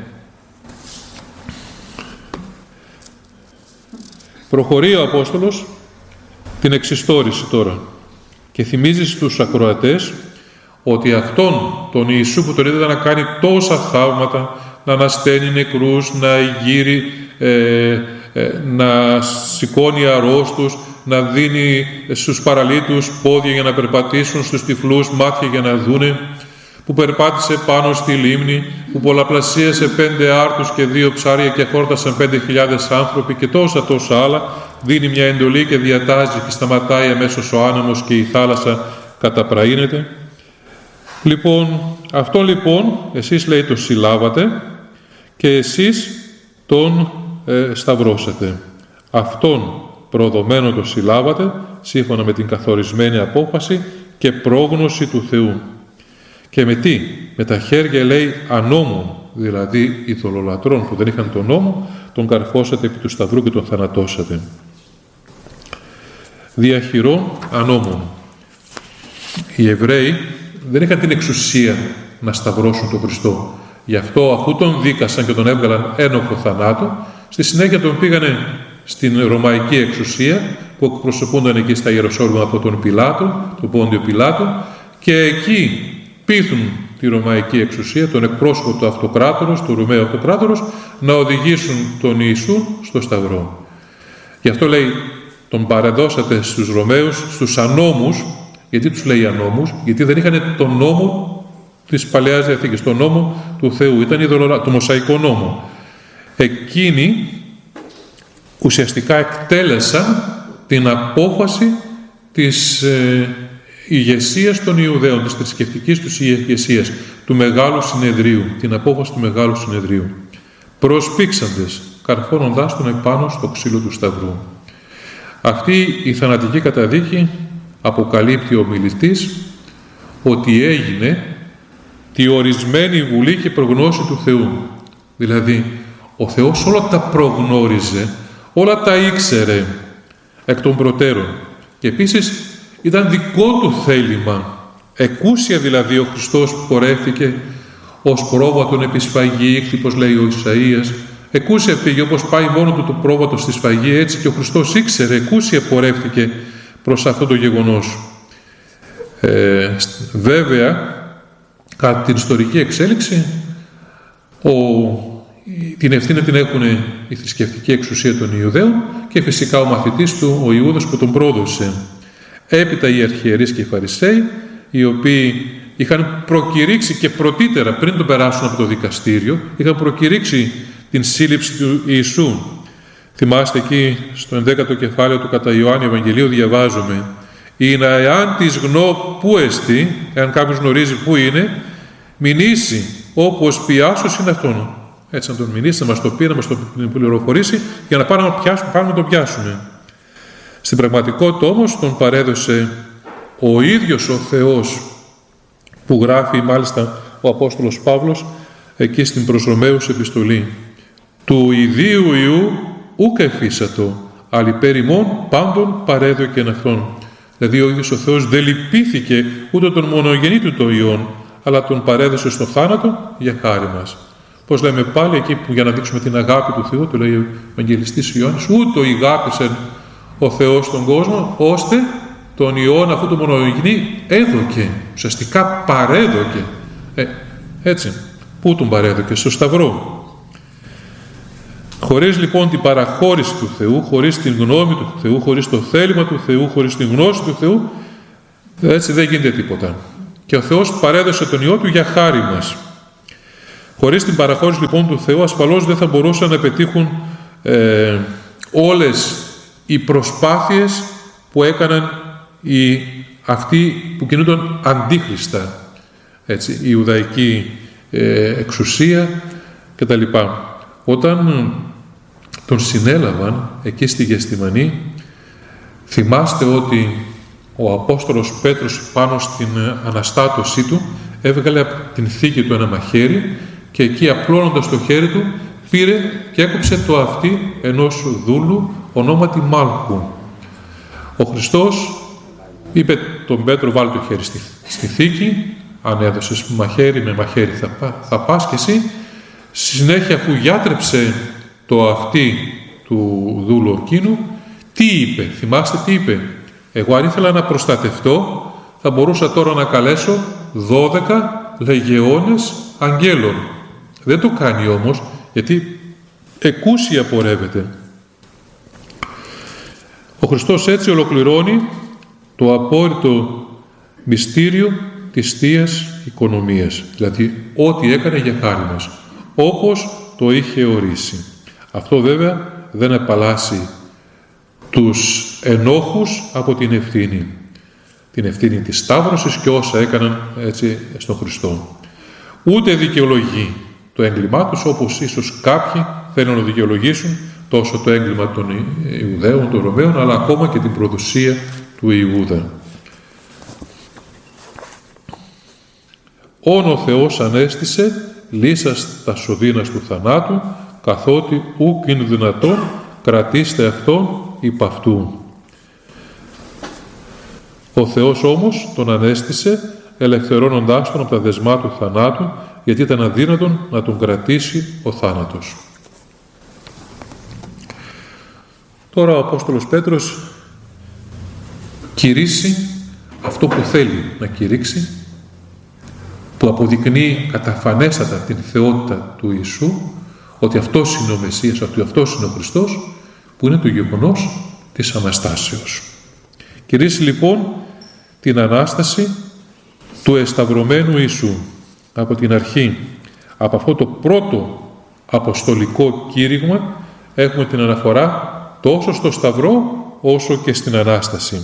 Προχωρεί ο Απόστολος την εξιστόρηση τώρα και θυμίζει στους ακροατές ότι αυτόν τον Ιησού που τον είδατε να κάνει τόσα θαύματα, να ανασταίνει νεκρούς, να γύρει, ε, ε, να σηκώνει αρρώστους, να δίνει στους παραλίτους πόδια για να περπατήσουν, στους τυφλούς μάτια για να δούνε, που περπάτησε πάνω στη λίμνη, που πολλαπλασίασε πέντε άρτους και δύο ψάρια και χόρτασαν πέντε χιλιάδες άνθρωποι και τόσα τόσα άλλα, δίνει μια εντολή και διατάζει και σταματάει αμέσως ο άνεμος και η θάλασσα καταπραίνεται. Λοιπόν, αυτό λοιπόν εσείς λέει το συλλάβατε και εσείς τον ε, σταυρώσατε. Αυτόν προδομένο το συλλάβατε σύμφωνα με την καθορισμένη απόφαση και πρόγνωση του Θεού. Και με τι? Με τα χέρια λέει ανώμων, δηλαδή ειδωλολατρών που δεν είχαν τον νόμο, τον καρφώσατε επί του σταυρού και τον θανατώσατε. Διαχειρών ανώμων. Οι Εβραίοι δεν είχαν την εξουσία να σταυρώσουν τον Χριστό. Γι' αυτό αφού τον δίκασαν και τον έβγαλαν ένοχο θανάτου, στη συνέχεια τον πήγανε στην Ρωμαϊκή εξουσία που εκπροσωπούνταν εκεί στα Ιεροσόλυμα από τον Πιλάτο, τον Πόντιο Πιλάτο, και εκεί πείθουν τη Ρωμαϊκή εξουσία, τον εκπρόσωπο του αυτοκράτορος, του Ρωμαίου αυτοκράτορος, να οδηγήσουν τον Ιησού στο σταυρό. Γι' αυτό λέει, τον παρεδώσατε στους Ρωμαίους, στους ανώμους. Γιατί τους λέει ανώμους? Γιατί δεν είχαν τον νόμο της Παλαιάς Διαθήκης, τον νόμο του Θεού, ήταν ειδωλολα... το Μωσαϊκό νόμο. Εκείνοι ουσιαστικά εκτέλεσαν την απόφαση της ε, ηγεσίας των Ιουδαίων, της θρησκευτικής τους ηγεσίας, του Μεγάλου Συνεδρίου, την απόφαση του Μεγάλου Συνεδρίου. Προσπήξαντες, καρφώνοντάς τον επάνω στο ξύλο του σταυρού. Αυτή η θανατική καταδίκη αποκαλύπτει ο μιλητής ότι έγινε τη ορισμένη βουλή και προγνώση του Θεού. Δηλαδή, ο Θεός όλα τα προγνώριζε, όλα τα ήξερε εκ των προτέρων. Και επίσης ήταν δικό του θέλημα. Εκούσια δηλαδή ο Χριστός πορεύτηκε ως πρόβατον επί σφαγή, ήχθη, λέει ο Ισαΐας. Εκούσια πήγε όπως πάει μόνο του το πρόβατο στη σφαγή, έτσι και ο Χριστός ήξερε, εκούσια πορεύτηκε προς αυτό το γεγονός. Ε, βέβαια, κατά την ιστορική εξέλιξη, ο, την ευθύνη την έχουν η θρησκευτική εξουσία των Ιουδαίων και φυσικά ο μαθητής του, ο Ιούδας, που τον πρόδωσε. Έπειτα οι αρχιερείς και οι Φαρισαίοι, οι οποίοι είχαν προκηρύξει και πρωτήτερα, πριν τον περάσουν από το δικαστήριο, είχαν προκηρύξει την σύλληψη του Ιησού. Θυμάστε εκεί στο ενδέκατο κεφάλαιο του κατά Ιωάννη Ευαγγελίου διαβάζουμε «Είναι εάν της γνώ πού εστι», εάν κάποιος γνωρίζει πού είναι, «μηνύσει όπως πιάσος είναι αυτόν». Έτσι να τον μηνύσει, να μας το πει, να μας το πληροφορήσει για να πάμε να, πιάσουμε, πάμε να τον πιάσουμε. Στην πραγματικότητα όμως τον παρέδωσε ο ίδιος ο Θεός, που γράφει μάλιστα ο Απόστολος Παύλος εκεί στην προς Ρωμαίους επιστολή. «Του ιδίου Ιού ούκ εφίσατο, αλλά υπέρ ημών πάντων παρέδωκεν αυτόν». Δηλαδή ο ίδιος ο Θεός δεν λυπήθηκε ούτε τον μονογενή του το Υιόν, αλλά τον παρέδωσε στο θάνατο για χάρη μας. Πώς λέμε πάλι εκεί που για να δείξουμε την αγάπη του Θεού, το λέει ο Ευαγγελιστής Ιωάννης, ούτω ηγάπησε ο Θεός στον κόσμο, ώστε τον Υιόν αφού το μονογενή έδωκε, ουσιαστικά παρέδωκε. Ε, έτσι, πού τον παρέδωκε? Στο Σταυρό. Χωρίς λοιπόν την παραχώρηση του Θεού, χωρίς την γνώμη του Θεού, χωρίς το θέλημα του Θεού, χωρίς την γνώση του Θεού, Έτσι δεν γίνεται τίποτα. Και ο Θεός παρέδωσε τον Υιό Του για χάρη μας. Χωρίς την παραχώρηση λοιπόν του Θεού ασφαλώς δεν θα μπορούσαν να πετύχουν ε, όλες οι προσπάθειες που έκαναν οι, αυτοί που κινούνταν αντίχριστα, έτσι, η Ιουδαϊκή ε, εξουσία κτλ. Όταν τον συνέλαβαν εκεί στη Γεστημανή, θυμάστε ότι ο Απόστολος Πέτρος πάνω στην αναστάτωσή του έβγαλε από την θήκη του ένα μαχαίρι και εκεί απλώνοντας το χέρι του πήρε και έκοψε το αυτί ενός δούλου ονόματι Μάλκου. Ο Χριστός είπε τον Πέτρο, βάλει το χέρι στη, στη θήκη, αν έδωσες μαχαίρι με μαχαίρι θα, θα πας και εσύ. Στη συνέχεια, αφού γιάτρεψε το αυτί του δούλου εκείνου, τι είπε, θυμάστε τι είπε? Εγώ αν ήθελα να προστατευτώ, θα μπορούσα τώρα να καλέσω δώδεκα λεγεώνες αγγέλων. Δεν το κάνει όμως, γιατί εκούσια πορεύεται. Ο Χριστός έτσι ολοκληρώνει το απόρριτο μυστήριο της Θείας Οικονομίας, δηλαδή ό,τι έκανε για χάρη μας, όπως το είχε ορίσει. Αυτό βέβαια δεν επαλλάσσει τους ενόχους από την ευθύνη. Την ευθύνη της Σταύρωσης και όσα έκαναν έτσι στον Χριστό. Ούτε δικαιολογεί το έγκλημά τους, όπως ίσως κάποιοι θέλουν να δικαιολογήσουν τόσο το έγκλημα των Ιουδαίων, των Ρωμαίων, αλλά ακόμα και την προδοσία του Ιούδα. Όν ο Θεός ανέστησε, λύσας τα σωδίνας του θανάτου, καθότι ουκ είναι δυνατόν κρατήστε αυτόν υπ' αυτού. Ο Θεός όμως τον ανέστησε, ελευθερώνοντάς τον από τα δεσμά του θανάτου, γιατί ήταν αδύνατον να τον κρατήσει ο θάνατος. Τώρα ο Απόστολος Πέτρος κηρύσσει αυτό που θέλει να κηρύξει, που αποδεικνύει καταφανέστατα την θεότητα του Ιησού, ότι αυτός είναι ο Μεσσίας, ότι αυτός είναι ο Χριστός, που είναι το γεγονός της Αναστάσεως. Κηρύσσει λοιπόν την Ανάσταση του εσταυρωμένου Ιησού από την αρχή. Από αυτό το πρώτο αποστολικό κήρυγμα έχουμε την αναφορά τόσο στο Σταυρό όσο και στην Ανάσταση.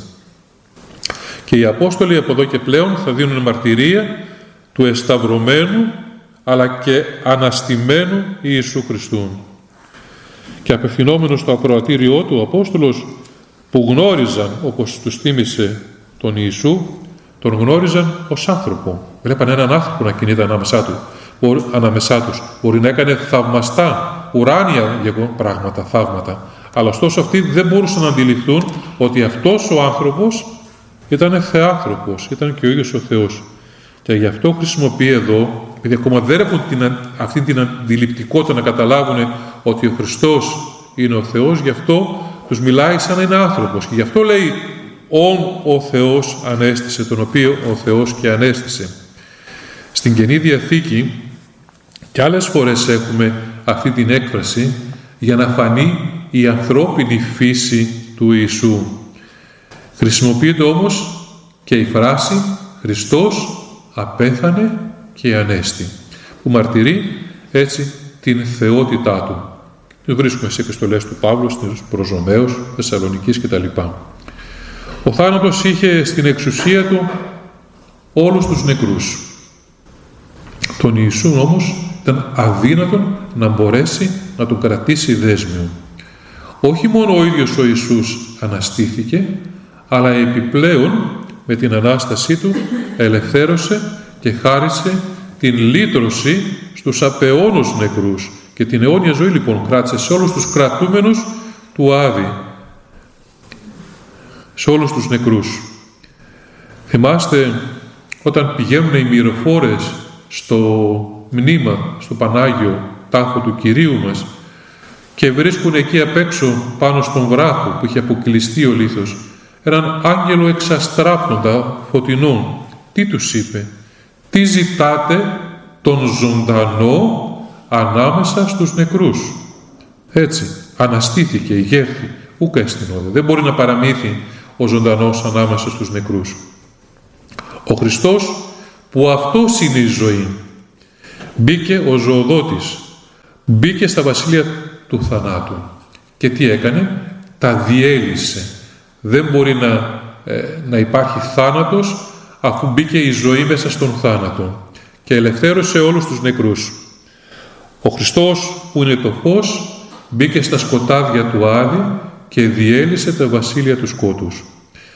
Και οι Απόστολοι από εδώ και πλέον θα δίνουν μαρτυρία του εσταυρωμένου αλλά και αναστημένου Ιησού Χριστού. Και απευθυνόμενος στο ακροατήριό του, ο Απόστολος που γνώριζαν, όπως τους θύμισε τον Ιησού, τον γνώριζαν ως άνθρωπο. Βλέπαν έναν άνθρωπο να κινείται ανάμεσά, του, ανάμεσά τους. Μπορεί να έκανε θαυμαστά, ουράνια πράγματα, θαύματα. Αλλά ωστόσο αυτοί δεν μπορούσαν να αντιληφθούν ότι αυτός ο άνθρωπος ήταν θεάνθρωπος, ήταν και ο ίδιος ο Θεός. Και γι' αυτό χρησιμοποιεί εδώ, επειδή ακόμα δεν έχουν την, αυτή την αντιληπτικότητα να καταλάβουν ότι ο Χριστός είναι ο Θεός, γι' αυτό τους μιλάει σαν να είναι άνθρωπος. Και γι' αυτό λέει «Ον ο Θεός ανέστησε», τον οποίο ο Θεός και ανέστησε. Στην Καινή Διαθήκη και άλλες φορές έχουμε αυτή την έκφραση για να φανεί η ανθρώπινη φύση του Ιησού. Χρησιμοποιείται όμως και η φράση «Χριστός απέθανε και ανέστη», που μαρτυρεί έτσι την θεότητά του. Το βρίσκουμε σε επιστολές του Παύλου, στους προς Ρωμαίους, Θεσσαλονικής κτλ. Ο θάνατος είχε στην εξουσία του όλους τους νεκρούς. Τον Ιησού όμως ήταν αδύνατον να μπορέσει να τον κρατήσει δέσμιο. Όχι μόνο ο ίδιος ο Ιησούς αναστήθηκε, αλλά επιπλέον με την Ανάστασή του ελευθέρωσε και χάρισε την λύτρωση στους απεώνους νεκρούς και την αιώνια ζωή λοιπόν κράτησε σε όλους τους κρατούμενους του Άδη, σε όλους τους νεκρούς. Θυμάστε όταν πηγαίνουν οι μυροφόρες στο μνήμα, στο Πανάγιο τάφο του Κυρίου μας και βρίσκουν εκεί απ' έξω πάνω στον βράχο που είχε αποκλειστεί ο λίθος έναν άγγελο εξαστράπτοντα φωτεινό. Τι τους είπε? Τι ζητάτε τον ζωντανό ανάμεσα στους νεκρούς? Έτσι, αναστήθηκε, ηγέρθη, ούκα εστινόδε. Δεν μπορεί να παραμύθει ο ζωντανός ανάμεσα στους νεκρούς. Ο Χριστός, που αυτός είναι η ζωή, μπήκε ο ζωοδότης, μπήκε στα βασίλεια του θανάτου. Και τι έκανε? Τα διέλυσε. Δεν μπορεί να, ε, να υπάρχει θάνατος αφού μπήκε η ζωή μέσα στον θάνατο και ελευθέρωσε όλους τους νεκρούς. Ο Χριστός, που είναι το φως, μπήκε στα σκοτάδια του Άδη και διέλυσε τα βασίλεια του σκότους.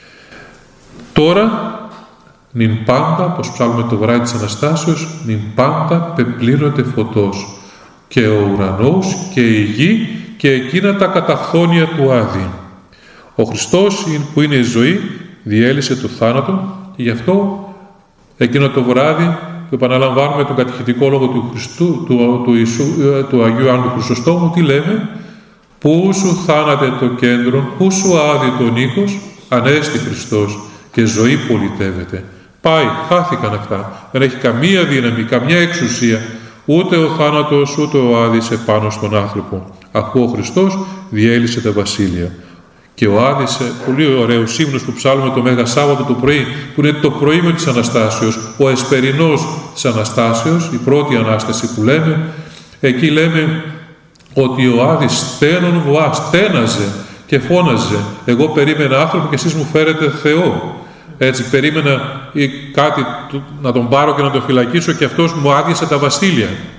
Τώρα, νυν πάντα, όπως ψάλουμε το βράδυ της Αναστάσεως, νυν πάντα πεπλήρωνται φωτός και ο ουρανός και η γη και εκείνα τα καταχθόνια του Άδη. Ο Χριστός, που είναι η ζωή, διέλυσε το θάνατο και γι' αυτό εκείνο το βράδυ που επαναλαμβάνουμε τον κατηχητικό λόγο του, Χριστού, του, του, Ιησού, του Αγίου Άννου Χρυσοστόμου, τι λέμε? «Πού σου θάνατε το κέντρο, πού σου Άδη τον οίκος, ανέστη Χριστός και ζωή πολιτεύεται». Πάει, χάθηκαν αυτά. Δεν έχει καμία δύναμη, καμιά εξουσία, ούτε ο θάνατος, ούτε ο Άδης επάνω στον άνθρωπο, αφού ο Χριστός διέλυσε τα βασίλεια. Και ο Άδης, πολύ ωραίος ύμνος που ψάλουμε το Μέγα Σάββατο το πρωί, που είναι το προήμιο της Αναστάσεως, ο εσπερινός της Αναστάσεως, η πρώτη Ανάσταση που λέμε, εκεί λέμε ότι ο Άδης στένον βουά, στέναζε και φώναζε, εγώ περίμενα άνθρωπο και εσείς μου φέρετε Θεό. Έτσι, περίμενα ή κάτι να τον πάρω και να τον φυλακίσω και αυτός μου άδειασε τα βασίλεια.